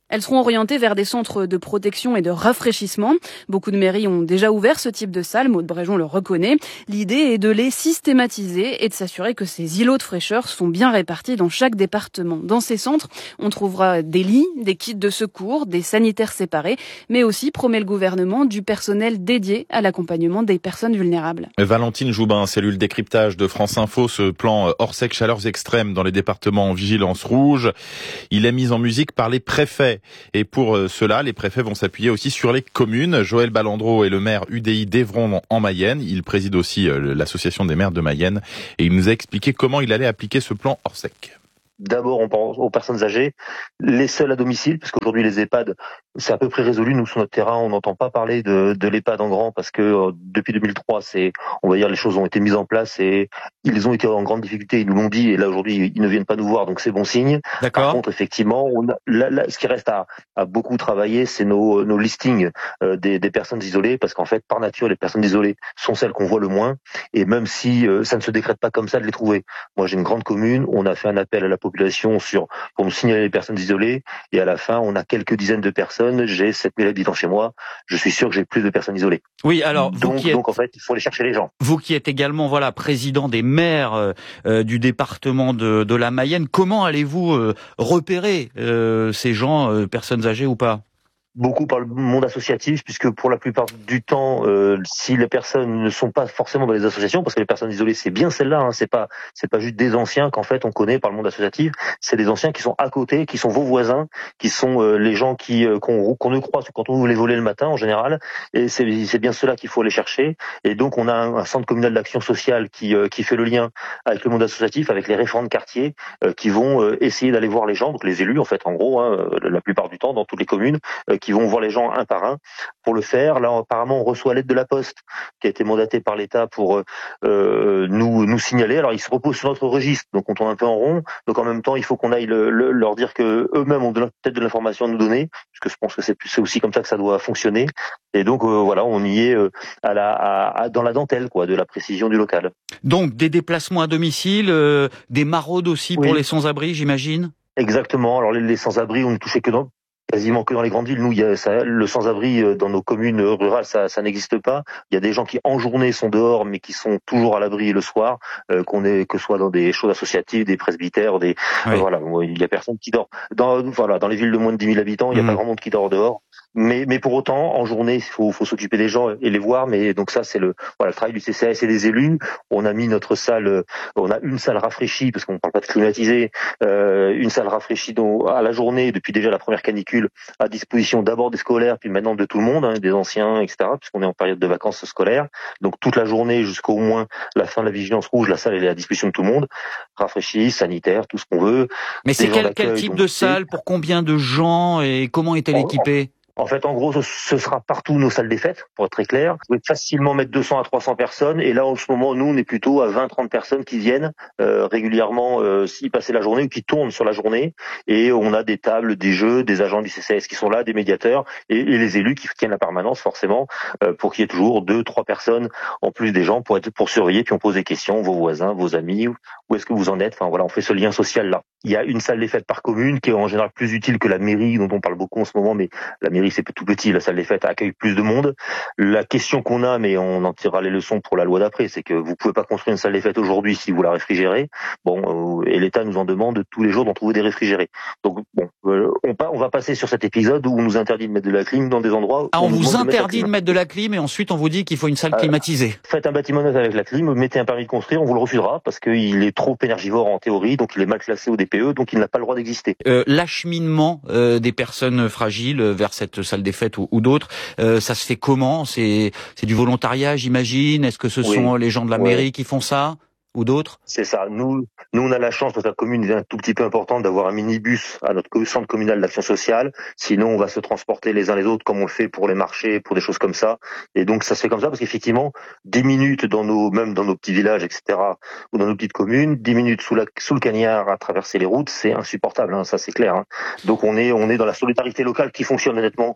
Elles seront orientées vers des centres de protection et de rafraîchissement. Beaucoup de mairies ont déjà ouvert ce type de salle, Maud Bréjon le reconnaît. L'idée est de les systématiser et de s'assurer que ces îlots de fraîcheur sont bien répartis dans chaque département. Dans ces centres, on trouvera des lits, des kits de secours, des sanitaires séparés, mais aussi, promet le gouvernement, du personnel dédié à l'accompagnement des personnes vulnérables. Valentine Joubin, cellule décryptage de France Info, ce plan Orsec chaleurs extrêmes dans les départements en vigilance rouge, il est mis en musique par les préfets. Et pour cela, les préfets vont s'appuyer aussi sur les communes. Joël Ballandreau est le maire U D I d'Evron en Mayenne. Il préside aussi l'association des maires de Mayenne. Et il nous a expliqué comment il allait appliquer ce plan Orsec. D'abord, on pense aux personnes âgées, les seuls à domicile, parce qu'aujourd'hui les EHPAD, c'est à peu près résolu. Nous, sur notre terrain, on n'entend pas parler de, de l'EHPAD en grand, parce que euh, depuis deux mille trois, c'est, on va dire, les choses ont été mises en place et ils ont été en grande difficulté. Ils nous l'ont dit, et là aujourd'hui, ils ne viennent pas nous voir, donc c'est bon signe. D'accord. Par contre, effectivement, on a, là, là, ce qui reste à, à beaucoup travailler, c'est nos, nos listings euh, des, des personnes isolées, parce qu'en fait, par nature, les personnes isolées sont celles qu'on voit le moins, et même si euh, ça ne se décrète pas comme ça de les trouver. Moi, j'ai une grande commune, on a fait un appel à la population sur pour nous signaler les personnes isolées et à la fin on a quelques dizaines de personnes. J'ai sept mille habitants chez moi, je suis sûr que j'ai plus de personnes isolées. Oui, alors vous donc, qui êtes... donc en fait il faut aller chercher les gens. Vous qui êtes également voilà président des maires euh, du département de, de la Mayenne, comment allez-vous euh, repérer euh, ces gens, euh, personnes âgées ou pas? Beaucoup par le monde associatif, puisque pour la plupart du temps, euh, si les personnes ne sont pas forcément dans les associations, parce que les personnes isolées, c'est bien celles-là, hein, c'est pas c'est pas juste des anciens qu'en fait on connaît par le monde associatif, c'est des anciens qui sont à côté, qui sont vos voisins, qui sont euh, les gens qui euh, qu'on qu'on ne croise quand on ouvre les volets le matin en général, et c'est c'est bien cela qu'il faut aller chercher. Et donc on a un, un centre communal d'action sociale qui euh, qui fait le lien avec le monde associatif, avec les référents de quartier, euh, qui vont euh, essayer d'aller voir les gens, donc les élus en fait en gros, hein, la plupart du temps dans toutes les communes. Euh, qui vont voir les gens un par un pour le faire. Là, apparemment, on reçoit l'aide de la Poste qui a été mandatée par l'État pour euh, nous nous signaler. Alors, ils se reposent sur notre registre, donc on tourne un peu en rond. Donc, en même temps, il faut qu'on aille le, le, leur dire que eux-mêmes ont peut-être de l'information à nous donner, parce que je pense que c'est, c'est aussi comme ça que ça doit fonctionner. Et donc, euh, voilà, on y est euh, à la, à, à, dans la dentelle, quoi, de la précision du local. Donc, des déplacements à domicile, euh, des maraudes aussi oui. pour les sans-abri, j'imagine. Exactement. Alors, les, les sans-abri, on ne touchait que dans quasiment que dans les grandes villes. Nous, il y a ça, le sans-abri dans nos communes rurales, ça, ça n'existe pas. Il y a des gens qui en journée sont dehors, mais qui sont toujours à l'abri le soir, euh, qu'on est que ce soit dans des choses associatives, des presbytères, des oui. euh, voilà. Il y a personne qui dort. Dans voilà, dans les villes de moins de dix mille habitants, il n'y a mmh. pas grand monde qui dort dehors. Mais, mais pour autant, en journée, il faut, faut s'occuper des gens et les voir. Mais donc ça, c'est le, voilà, le travail du C C A S et des élus. On a mis notre salle, on a une salle rafraîchie parce qu'on ne parle pas de climatisée, euh, une salle rafraîchie dont, à la journée depuis déjà la première canicule à disposition d'abord des scolaires, puis maintenant de tout le monde, hein, des anciens, et cetera. Puisqu'on est en période de vacances scolaires. Donc toute la journée jusqu'au moins la fin de la vigilance rouge, la salle elle est à disposition de tout le monde, rafraîchie, sanitaire, tout ce qu'on veut. Mais c'est quel, quel type de salle, pour combien de gens et comment est-elle équipée? En fait, en gros, ce sera partout nos salles des fêtes, pour être très clair. Vous pouvez facilement mettre deux cents à trois cents personnes. Et là, en ce moment, nous, on est plutôt à vingt trente personnes qui viennent euh, régulièrement euh, y passer la journée ou qui tournent sur la journée. Et on a des tables, des jeux, des agents du C C A S qui sont là, des médiateurs et, et les élus qui tiennent la permanence, forcément, euh, pour qu'il y ait toujours deux, trois personnes en plus des gens pour être pour surveiller. Puis on pose des questions, vos voisins, vos amis, où est-ce que vous en êtes? Enfin voilà, on fait ce lien social là. Il y a une salle des fêtes par commune qui est en général plus utile que la mairie, dont on parle beaucoup en ce moment, mais la mairie c'est tout petit, la salle des fêtes accueille plus de monde. La question qu'on a, mais on en tirera les leçons pour la loi d'après, c'est que vous pouvez pas construire une salle des fêtes aujourd'hui si vous la réfrigérez. Bon, euh, et l'État nous en demande tous les jours d'en trouver des réfrigérés. Donc bon, euh, on, on va passer sur cet épisode où on nous interdit de mettre de la clim dans des endroits. Où ah, on, on vous interdit de, de mettre de la clim et ensuite on vous dit qu'il faut une salle euh, climatisée. Faites un bâtiment neuf avec la clim, mettez un permis de construire, on vous le refusera parce qu'il est trop énergivore en théorie, donc il est mal classé au D P E, donc il n'a pas le droit d'exister. Euh, l'acheminement euh, des personnes fragiles vers cette salle des fêtes ou, ou d'autres, euh, ça se fait comment? C'est c'est du volontariat, j'imagine? Est-ce que ce oui. sont les gens de la mairie oui. qui font ça? Ou d'autres? C'est ça. Nous, nous, on a la chance, notre commune est un tout petit peu importante, d'avoir un minibus à notre centre communal d'action sociale. Sinon, on va se transporter les uns les autres comme on le fait pour les marchés, pour des choses comme ça. Et donc, ça se fait comme ça parce qu'effectivement, dix minutes dans nos, même dans nos petits villages, et cetera, ou dans nos petites communes, dix minutes sous la, sous le cagnard à traverser les routes, c'est insupportable, hein, ça c'est clair, hein. Donc, on est, on est dans la solidarité locale qui fonctionne honnêtement.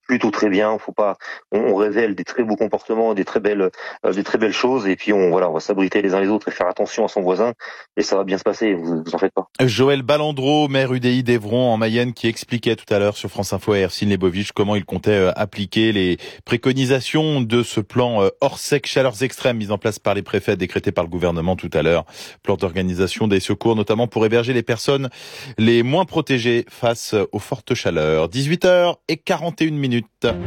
plutôt très bien. Faut pas, on, on révèle des très beaux comportements, des très belles, euh, des très belles choses, et puis on voilà, on va s'abriter les uns les autres et faire attention à son voisin, et ça va bien se passer. Vous, vous en faites pas. Joël Ballandreau, maire U D I d'Evron en Mayenne, qui expliquait tout à l'heure sur France Info à Hercine Lebovich comment il comptait euh, appliquer les préconisations de ce plan euh, hors sec chaleurs extrêmes mis en place par les préfets, décrété par le gouvernement tout à l'heure. Plan d'organisation des secours, notamment pour héberger les personnes les moins protégées face aux fortes chaleurs. dix-huit heures quarante et une minutes.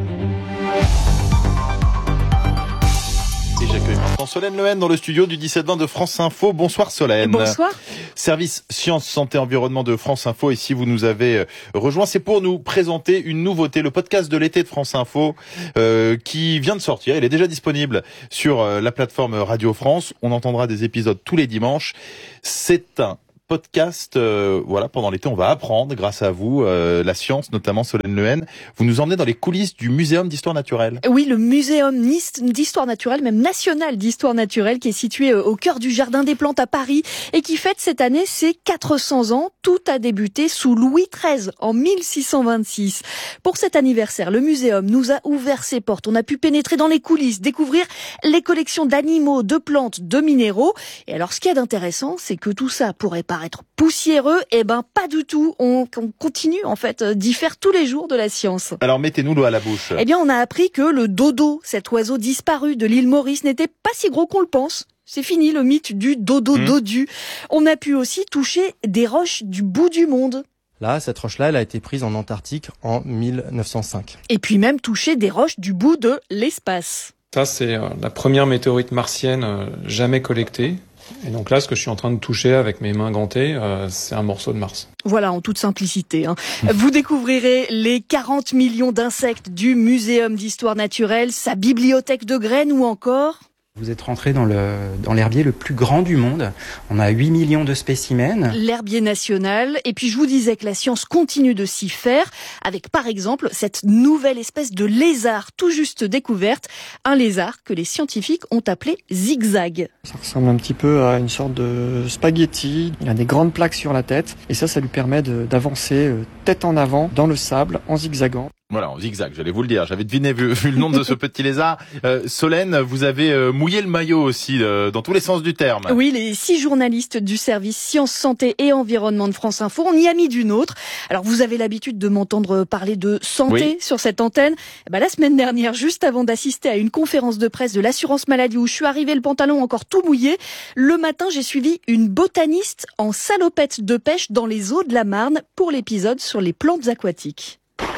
Et j'accueille maintenant Solène Lehen dans le studio du dix-sept vingt de France Info. Bonsoir Solène. Bonsoir. Service Sciences, Santé, Environnement de France Info. Et si vous nous avez rejoint, c'est pour nous présenter une nouveauté, le podcast de l'été de France Info, euh, qui vient de sortir. Il est déjà disponible sur euh, la plateforme Radio France. On entendra des épisodes tous les dimanches. C'est un podcast, euh, voilà, pendant l'été, on va apprendre, grâce à vous, euh, la science, notamment Solène Lehen. Vous nous emmenez dans les coulisses du Muséum d'Histoire Naturelle. Oui, le Muséum d'Histoire Naturelle, même national d'Histoire Naturelle, qui est situé au cœur du Jardin des Plantes à Paris et qui fête cette année ses quatre cents ans. Tout a débuté sous Louis treize en mille six cent vingt-six. Pour cet anniversaire, le muséum nous a ouvert ses portes. On a pu pénétrer dans les coulisses, découvrir les collections d'animaux, de plantes, de minéraux. Et alors, ce qu'il y a d'intéressant, c'est que tout ça pourrait paraître être poussiéreux, eh ben pas du tout. On, on continue en fait d'y faire tous les jours de la science. Alors mettez-nous l'eau à la bouche. Eh bien, on a appris que le dodo, cet oiseau disparu de l'île Maurice, n'était pas si gros qu'on le pense. C'est fini le mythe du dodo mmh. dodu. On a pu aussi toucher des roches du bout du monde. Là, cette roche-là, elle a été prise en Antarctique en mille neuf cent cinq. Et puis même toucher des roches du bout de l'espace. Ça, c'est la première météorite martienne jamais collectée. Et donc là, ce que je suis en train de toucher avec mes mains gantées, euh, c'est un morceau de Mars. Voilà, en toute simplicité. Hein. Vous découvrirez les quarante millions d'insectes du Muséum d'Histoire Naturelle, sa bibliothèque de graines ou encore... Vous êtes rentré dans le dans l'herbier le plus grand du monde. On a huit millions de spécimens. L'herbier national. Et puis je vous disais que la science continue de s'y faire, avec par exemple cette nouvelle espèce de lézard tout juste découverte, un lézard que les scientifiques ont appelé zigzag. Ça ressemble un petit peu à une sorte de spaghetti. Il a des grandes plaques sur la tête et ça, ça lui permet de, d'avancer tête en avant dans le sable en zigzagant. Voilà, en zigzag, j'allais vous le dire. J'avais deviné vu, vu le nom de ce petit lézard. Euh, Solène, vous avez euh, mouillé le maillot aussi, euh, dans tous les sens du terme. Oui, les six journalistes du service Sciences, Santé et Environnement de France Info, on y a mis du nôtre. Alors, vous avez l'habitude de m'entendre parler de santé oui. sur cette antenne. Eh ben, la semaine dernière, juste avant d'assister à une conférence de presse de l'assurance maladie où je suis arrivée le pantalon encore tout mouillé, le matin, j'ai suivi une botaniste en salopette de pêche dans les eaux de la Marne pour l'épisode sur les plantes aquatiques.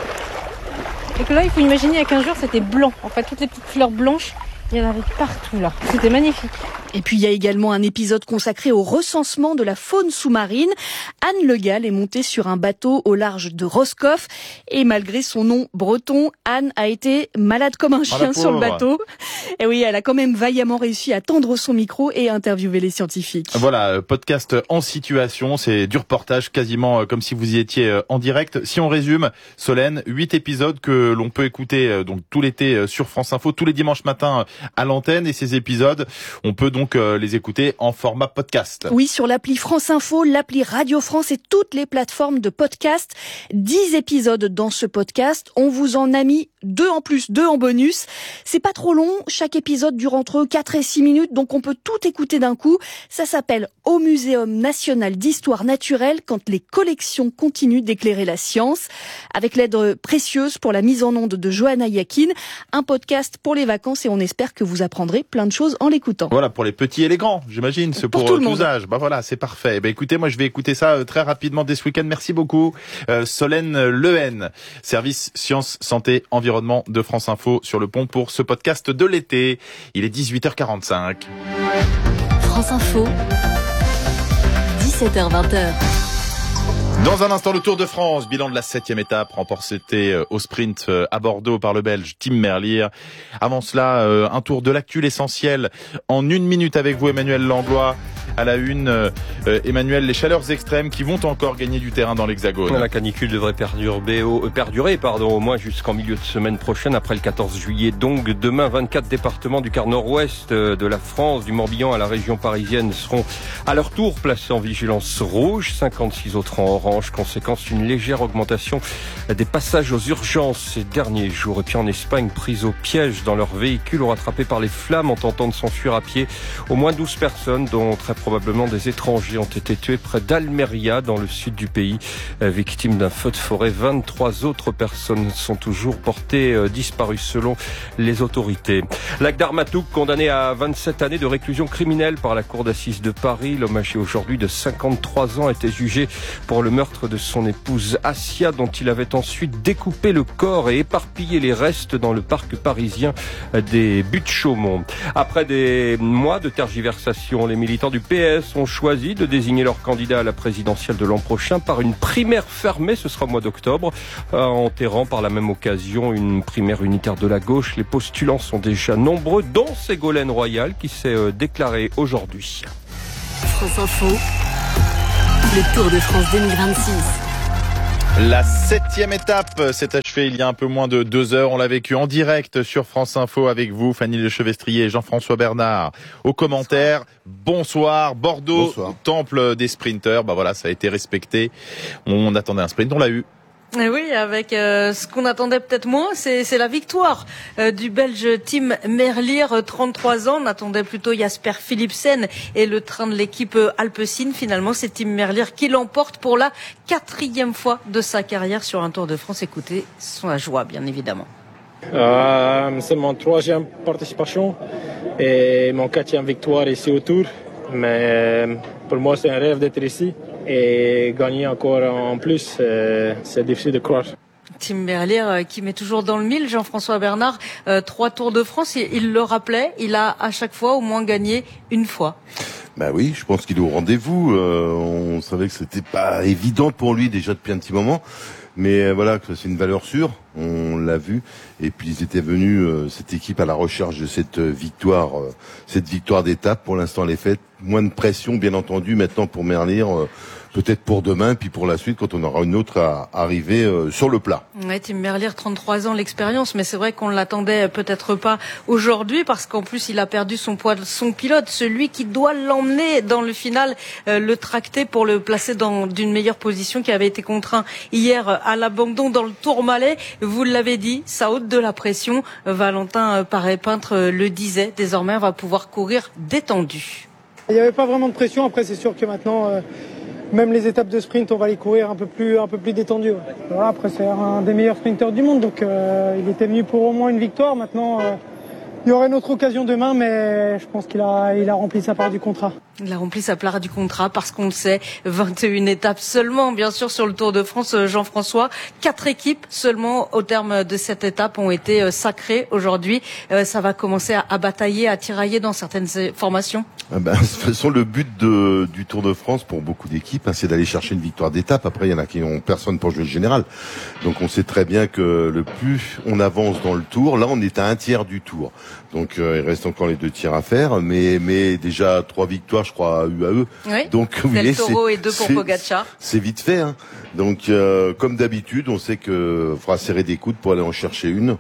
Et que là, il faut imaginer, il y a quinze jours, c'était blanc. En fait, toutes les petites fleurs blanches, il y en avait partout là. C'était magnifique. Et puis, il y a également un épisode consacré au recensement de la faune sous-marine. Anne Le Gall est montée sur un bateau au large de Roscoff. Et malgré son nom breton, Anne a été malade comme un chien oh, sur le bateau. Et oui, elle a quand même vaillamment réussi à tendre son micro et interviewer les scientifiques. Voilà, podcast en situation. C'est du reportage quasiment comme si vous y étiez en direct. Si on résume, Solène, huit épisodes que l'on peut écouter donc tout l'été sur France Info, tous les dimanches matins à l'antenne. Et ces épisodes, on peut donc les écouter en format podcast. Oui, sur l'appli France Info, l'appli Radio France et toutes les plateformes de podcast. dix épisodes dans ce podcast. On vous en a mis deux en plus, deux en bonus. C'est pas trop long. Chaque épisode dure entre quatre et six minutes, donc on peut tout écouter d'un coup. Ça s'appelle Au Muséum National d'Histoire Naturelle, quand les collections continuent d'éclairer la science. Avec l'aide précieuse pour la mise en onde de Johanna Yakin. Un podcast pour les vacances et on espère que vous apprendrez plein de choses en l'écoutant. Voilà, pour les petits et les grands, j'imagine, c'est pour, pour tous âges. Bah voilà, c'est parfait. Bah écoutez, moi je vais écouter ça euh, très rapidement dès ce week-end. Merci beaucoup, euh, Solène Lehen, service Sciences, Santé, Environnement de France Info sur le pont pour ce podcast de l'été. Il est dix-huit heures quarante-cinq. France Info, dix-sept heures vingt. Dans un instant, le Tour de France, bilan de la septième étape, remporté au sprint à Bordeaux par le Belge Tim Merlier. Avant cela, un tour de l'actu, l'essentiel en une minute avec vous, Emmanuel Langlois. À la une, euh, Emmanuel, les chaleurs extrêmes qui vont encore gagner du terrain dans l'Hexagone. La canicule devrait perdurer, au, perdurer pardon, au moins jusqu'en milieu de semaine prochaine, après le quatorze juillet. Donc demain, vingt-quatre départements du quart nord-ouest de la France, du Morbihan à la région parisienne, seront à leur tour placés en vigilance rouge. cinquante-six autres en orange. Conséquence, une légère augmentation des passages aux urgences ces derniers jours. Et puis en Espagne, prise au piège dans leur véhicule, rattrapés par les flammes en tentant de s'enfuir à pied. Au moins douze personnes, dont très probablement des étrangers, ont été tuées près d'Almeria, dans le sud du pays, victimes d'un feu de forêt. vingt-trois autres personnes sont toujours portées euh, disparues selon les autorités. Lac d'Armatouk, condamné à vingt-sept années de réclusion criminelle par la cour d'assises de Paris. L'homme âgé aujourd'hui de cinquante-trois ans était jugé pour le meurtre de son épouse Assia, dont il avait ensuite découpé le corps et éparpillé les restes dans le parc parisien des Buttes-Chaumont. Après des mois de tergiversation, les militants du P S ont choisi de désigner leur candidat à la présidentielle de l'an prochain par une primaire fermée, ce sera au mois d'octobre, enterrant par la même occasion une primaire unitaire de la gauche. Les postulants sont déjà nombreux, dont Ségolène Royal qui s'est déclarée aujourd'hui. France Info, le Tour de France deux mille vingt-six. La septième étape s'est achevée il y a un peu moins de deux heures. On l'a vécu en direct sur France Info avec vous, Fanny Lechevestrier et Jean-François Bernard. Aux commentaires, bonsoir. Bordeaux, bonsoir. Temple des sprinteurs. Bah voilà, ça a été respecté. On attendait un sprint, on l'a eu. Et oui, avec euh, ce qu'on attendait peut-être moins, c'est, c'est la victoire euh, du Belge Tim Merlier, trente-trois ans. On attendait plutôt Jasper Philipsen et le train de l'équipe Alpecin. Finalement, c'est Tim Merlier qui l'emporte pour la quatrième fois de sa carrière sur un Tour de France. Écoutez son joie, bien évidemment. Euh, c'est mon troisième participation et mon quatrième victoire ici au Tour. Mais pour moi, c'est un rêve d'être ici. Et gagner encore en plus, euh, c'est difficile de croire. Tim Merlier euh, qui met toujours dans le mille, Jean-François Bernard, euh, trois Tours de France, il, il le rappelait, il a à chaque fois au moins gagné une fois. Bah oui, je pense qu'il est au rendez-vous. Euh, on savait que c'était pas évident pour lui déjà depuis un petit moment. Mais voilà, que c'est une valeur sûre, on l'a vu. Et puis ils étaient venus, euh, cette équipe, à la recherche de cette victoire, euh, cette victoire d'étape. Pour l'instant, elle est faite. Moins de pression, bien entendu, maintenant pour Merlier, euh, peut-être pour demain, puis pour la suite, quand on aura une autre à arriver euh, sur le plat. Ouais, Tim Merlier, trente-trois ans, l'expérience, mais c'est vrai qu'on ne l'attendait peut-être pas aujourd'hui, parce qu'en plus, il a perdu son poids, son pilote, celui qui doit l'emmener dans le final, euh, le tracter pour le placer dans d'une meilleure position, qui avait été contraint hier à l'abandon dans le Tourmalet. Vous l'avez dit, ça ôte de la pression. Valentin Paré-Peintre le disait, désormais, on va pouvoir courir détendu. Il n'y avait pas vraiment de pression. Après, c'est sûr que maintenant, euh, même les étapes de sprint, on va les courir un peu plus, un peu plus détendu. Ouais. Voilà, après, c'est un des meilleurs sprinteurs du monde, donc euh, il était venu pour au moins une victoire. Maintenant, euh, il y aurait une autre occasion demain, mais je pense qu'il a, il a rempli sa part du contrat. Il a rempli sa part du contrat parce qu'on le sait, vingt et une étapes seulement, bien sûr, sur le Tour de France, Jean-François. Quatre équipes seulement au terme de cette étape ont été sacrées aujourd'hui. Euh, ça va commencer à, à batailler, à tirailler dans certaines formations. Ah ben, de toute façon, le but de, du Tour de France pour beaucoup d'équipes, hein, c'est d'aller chercher une victoire d'étape. Après, il y en a qui ont personne pour jouer le général. Donc, on sait très bien que le plus on avance dans le Tour, là, on est à un tiers du Tour. Donc, euh, il reste encore les deux tiers à faire, mais, mais déjà trois victoires, je crois, à U A E. Oui. Donc, Del Toro et deux pour Pogacar. C'est vite fait, hein. Donc, euh, comme d'habitude, on sait que faudra serrer des coudes pour aller en chercher une.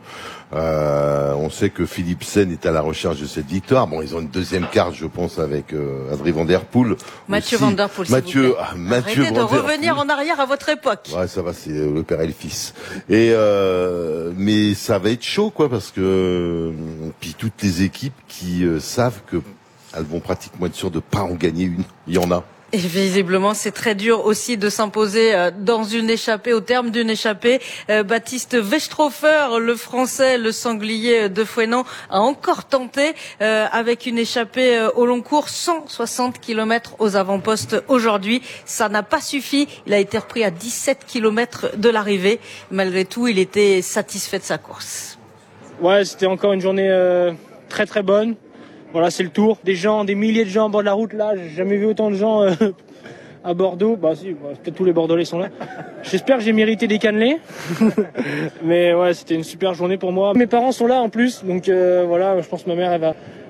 Euh, on sait que Philipsen est à la recherche de cette victoire. Bon, ils ont une deuxième carte, je pense, avec euh, Adrien Van Der Poel. Mathieu Van Der Poel, Mathieu, ah, Mathieu Arrêtez Van de Der revenir Poel. en arrière à votre époque. Ouais, ça va, c'est le père et le fils. Et euh, mais ça va être chaud, quoi, parce que puis toutes les équipes qui euh, savent que elles vont pratiquement être sûres de pas en gagner une. Il y en a. Et visiblement, c'est très dur aussi de s'imposer dans une échappée, au terme d'une échappée. Baptiste Westrhofer, le Français, le sanglier de Fouesnant, a encore tenté euh, avec une échappée au long cours, cent soixante kilomètres aux avant-postes aujourd'hui. Ça n'a pas suffi. Il a été repris à dix-sept kilomètres de l'arrivée. Malgré tout, il était satisfait de sa course. Ouais, c'était encore une journée euh, très très bonne. Voilà, c'est le Tour. Des gens, des milliers de gens en bord de la route. Là, j'ai jamais vu autant de gens euh, à Bordeaux. Bah si, bah, peut-être tous les Bordelais sont là. J'espère que j'ai mérité des cannelés. Mais ouais, c'était une super journée pour moi. Mes parents sont là en plus, donc euh, voilà, je pense que ma mère elle va,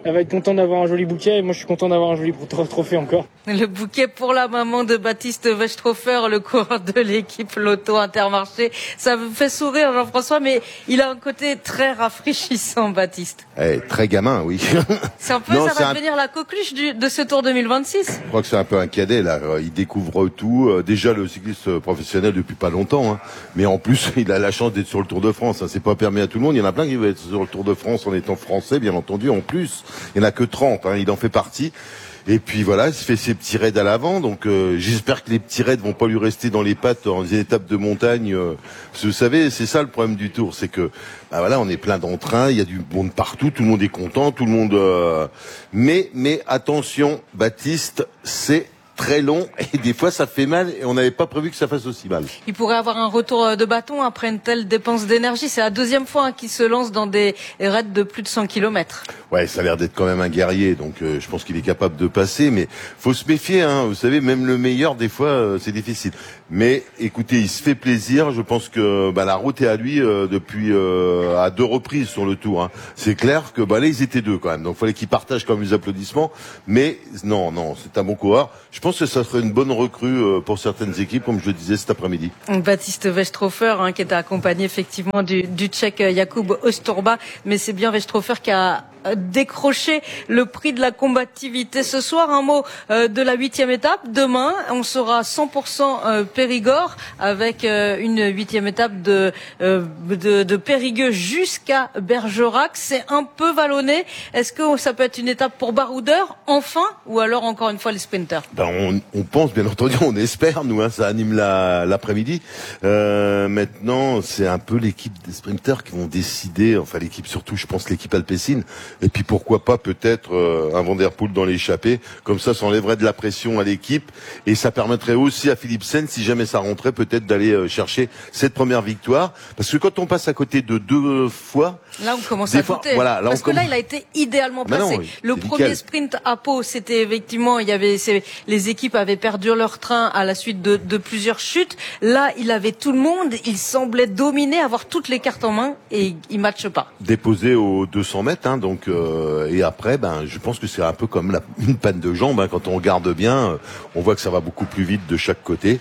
elle va être contente d'avoir un joli bouquet et moi je suis content d'avoir un joli trophée encore. Le bouquet pour la maman de Baptiste Westrhofer, le coureur de l'équipe Lotto Intermarché. Ça me fait sourire Jean-François, mais il a un côté très rafraîchissant, Baptiste. Eh, très gamin, oui. C'est un peu, non, ça va un... devenir la coqueluche du, de ce Tour deux mille vingt-six. Je crois que c'est un peu un cadet, là. Il découvre tout. Déjà, le cycliste professionnel depuis pas longtemps, hein. Mais en plus, il a la chance d'être sur le Tour de France. Ça, c'est pas permis à tout le monde. Il y en a plein qui veulent être sur le Tour de France en étant français, bien entendu. En plus, il y en a que trente, hein. Il en fait partie. Et puis voilà, il fait ses petits raids à l'avant, donc euh, j'espère que les petits raids vont pas lui rester dans les pattes en une étape de montagne. Euh, parce que vous savez, c'est ça le problème du Tour, c'est que bah voilà, on est plein d'entrain, il y a du monde partout, tout le monde est content, tout le monde. Euh... Mais mais attention, Baptiste, c'est très long et des fois ça fait mal et on n'avait pas prévu que ça fasse aussi mal. Il pourrait avoir un retour de bâton après une telle dépense d'énergie. C'est la deuxième fois hein, qu'il se lance dans des raids de plus de cent kilomètres. Ouais, ça a l'air d'être quand même un guerrier, donc euh, je pense qu'il est capable de passer, mais faut se méfier, hein. Vous savez, même le meilleur des fois euh, c'est difficile. Mais écoutez, il se fait plaisir. Je pense que bah, la route est à lui euh, depuis euh, à deux reprises sur le Tour. Hein. C'est clair que bah là ils étaient deux quand même, donc il fallait qu'ils partagent quand même les applaudissements. Mais non, non, c'est un bon coureur. Je pense que ça serait une bonne recrue euh, pour certaines équipes, comme je le disais cet après-midi. Baptiste Westrhofer, hein, qui était accompagné effectivement du, du Tchèque Jakub Ostorba, mais c'est bien Westrhofer qui a décrocher le prix de la combativité ce soir. Un mot euh, de la huitième étape. Demain, on sera cent pour cent euh, Périgord avec euh, une huitième étape de, euh, de, de Périgueux jusqu'à Bergerac. C'est un peu vallonné. Est-ce que ça peut être une étape pour baroudeurs, enfin, ou alors encore une fois les sprinters? Ben on, on pense, bien entendu, on espère, nous, hein, ça anime la, l'après-midi. Euh, maintenant, c'est un peu l'équipe des sprinters qui vont décider, enfin l'équipe surtout, je pense l'équipe Alpecin. Et puis pourquoi pas peut-être euh, un Van der Poel dans l'échappée, comme ça ça enlèverait de la pression à l'équipe et ça permettrait aussi à Philipsen, si jamais ça rentrait, peut-être d'aller euh, chercher cette première victoire, parce que quand on passe à côté de deux fois, là on commence à fois, douter, voilà, là, parce on que comm... là il a été idéalement placé. Non, oui, le premier nickel. Sprint à Pau, c'était effectivement, il y avait les équipes avaient perdu leur train à la suite de, de plusieurs chutes. Là il avait tout le monde, il semblait dominer, avoir toutes les cartes en main et il matche pas. Déposé aux deux cents mètres, hein, donc euh, et après, ben je pense que c'est un peu comme la, une panne de jambes. Hein, quand on regarde bien, on voit que ça va beaucoup plus vite de chaque côté.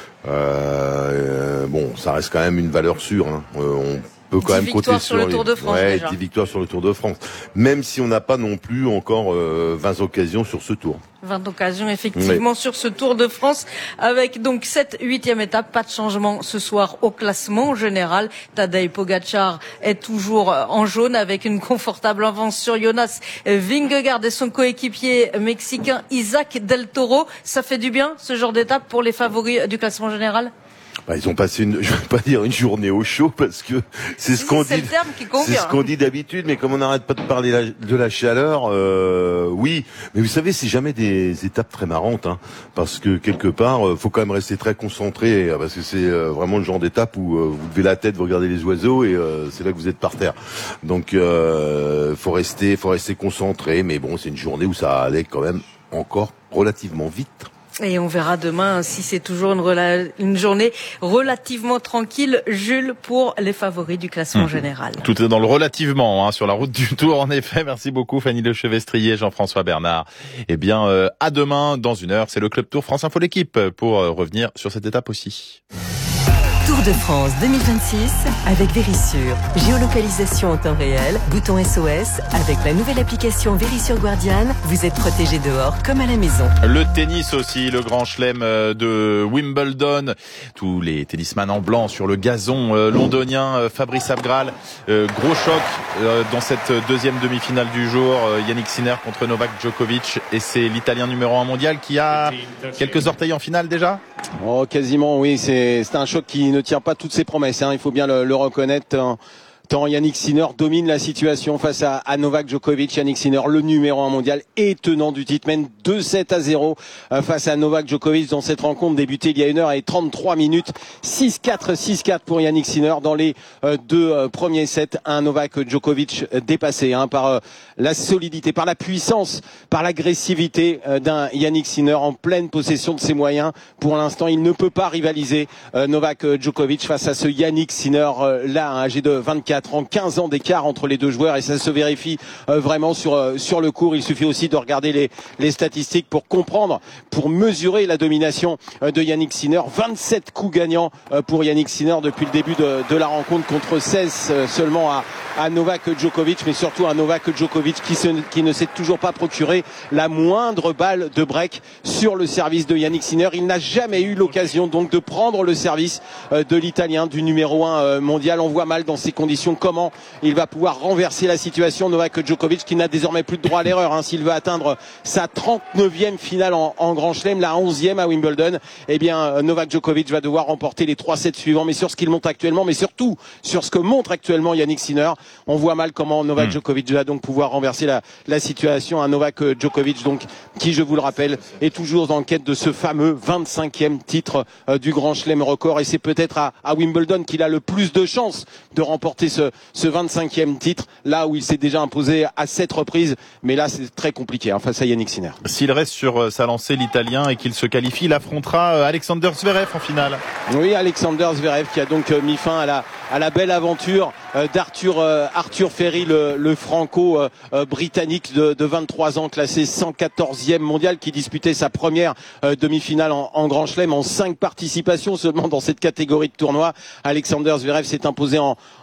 Euh, bon, ça reste quand même une valeur sûre. Hein. Euh, on peut quand même compter sur, sur le Tour de France. Ouais, déjà. dix victoires sur le Tour de France. Même si on n'a pas non plus encore euh, vingt occasions sur ce Tour. vingt occasions effectivement oui. sur ce Tour de France avec donc cette huitième étape. Pas de changement ce soir au classement général. Tadej Pogačar est toujours en jaune avec une confortable avance sur Jonas Vingegaard et son coéquipier mexicain Isaac Del Toro. Ça fait du bien ce genre d'étape pour les favoris du classement général? Bah, ils ont passé une, je vais pas dire une journée au chaud parce que c'est ce qu'on dit, c'est le terme qui convient. C'est ce qu'on dit d'habitude, mais comme on n'arrête pas de parler la, de la chaleur, euh, oui. Mais vous savez, c'est jamais des étapes très marrantes, hein, parce que quelque part, euh, faut quand même rester très concentré, parce que c'est euh, vraiment le genre d'étape où euh, vous levez la tête, vous regardez les oiseaux et euh, c'est là que vous êtes par terre. Donc, euh, faut rester, faut rester concentré. Mais bon, c'est une journée où ça allait quand même encore relativement vite. Et on verra demain si c'est toujours une, rela- une journée relativement tranquille, Jules, pour les favoris du classement mmh. général. Tout est dans le relativement, hein, sur la route du Tour, en effet. Merci beaucoup, Fanny Lechevestrier, Jean-François Bernard. Eh bien, euh, à demain, dans une heure, c'est le Club Tour France Info l'équipe pour euh, revenir sur cette étape aussi. Tour de France deux mille vingt-six avec Verisure. Géolocalisation en temps réel, bouton S O S. Avec la nouvelle application Verisure Guardian, vous êtes protégé dehors comme à la maison. Le tennis aussi, le grand chelem de Wimbledon. Tous les tennisman en blanc sur le gazon londonien. Fabrice Abgral, gros choc dans cette deuxième demi-finale du jour. Yannick Sinner contre Novak Djokovic. Et c'est l'Italien numéro un mondial qui a quelques orteils en finale déjà. Oh, quasiment, oui. C'est, c'est un choc qui ne tient pas toutes ses promesses, hein. Il faut bien le, le reconnaître. Hein. Tant Yannick Sinner domine la situation face à, à Novak Djokovic. Yannick Sinner, le numéro un mondial et tenant du titre, mène deux sept à zéro face à Novak Djokovic dans cette rencontre débutée il y a une heure et trente-trois minutes. six quatre, six quatre pour Yannick Sinner dans les euh, deux euh, premiers sets. Un Novak Djokovic dépassé hein, par euh, la solidité, par la puissance, par l'agressivité euh, d'un Yannick Sinner en pleine possession de ses moyens. Pour l'instant, il ne peut pas rivaliser euh, Novak Djokovic face à ce Yannick Sinner euh, là, âgé de vingt-quatre vingt-quatre ans, quinze ans d'écart entre les deux joueurs et ça se vérifie euh, vraiment sur euh, sur le court. Il suffit aussi de regarder les les statistiques pour comprendre, pour mesurer la domination euh, de Yannick Sinner. vingt-sept coups gagnants euh, pour Yannick Sinner depuis le début de, de la rencontre contre seize euh, seulement à, à Novak Djokovic, mais surtout à Novak Djokovic qui, se, qui ne s'est toujours pas procuré la moindre balle de break sur le service de Yannick Sinner. Il n'a jamais eu l'occasion donc de prendre le service euh, de l'Italien, du numéro un euh, mondial. On voit mal dans ces conditions comment il va pouvoir renverser la situation. Novak Djokovic qui n'a désormais plus de droit à l'erreur hein, s'il veut atteindre sa trente-neuvième finale en, en Grand Chelem, la onzième à Wimbledon. Eh bien, Novak Djokovic va devoir remporter les trois sets suivants, mais sur ce qu'il monte actuellement, mais surtout sur ce que montre actuellement Yannick Sinner, on voit mal comment Novak Djokovic va donc pouvoir renverser la, la situation. Un Novak Djokovic donc qui, je vous le rappelle, est toujours dans le quête de ce fameux vingt-cinquième titre euh, du Grand Chelem record, et c'est peut-être à, à Wimbledon qu'il a le plus de chances de remporter ce, ce vingt-cinquième titre, là où il s'est déjà imposé à sept reprises, mais là c'est très compliqué hein, face à Yannick Sinner. S'il reste sur euh, sa lancée, l'Italien, et qu'il se qualifie, il affrontera euh, Alexander Zverev en finale. Oui, Alexander Zverev qui a donc euh, mis fin à la, à la belle aventure euh, d'Arthur euh, Arthur Ferry, le, le franco-britannique euh, de, de vingt-trois ans, classé cent quatorzième mondial, qui disputait sa première euh, demi-finale en, en Grand Chelem en cinq participations seulement dans cette catégorie de tournoi. Alexander Zverev s'est imposé en,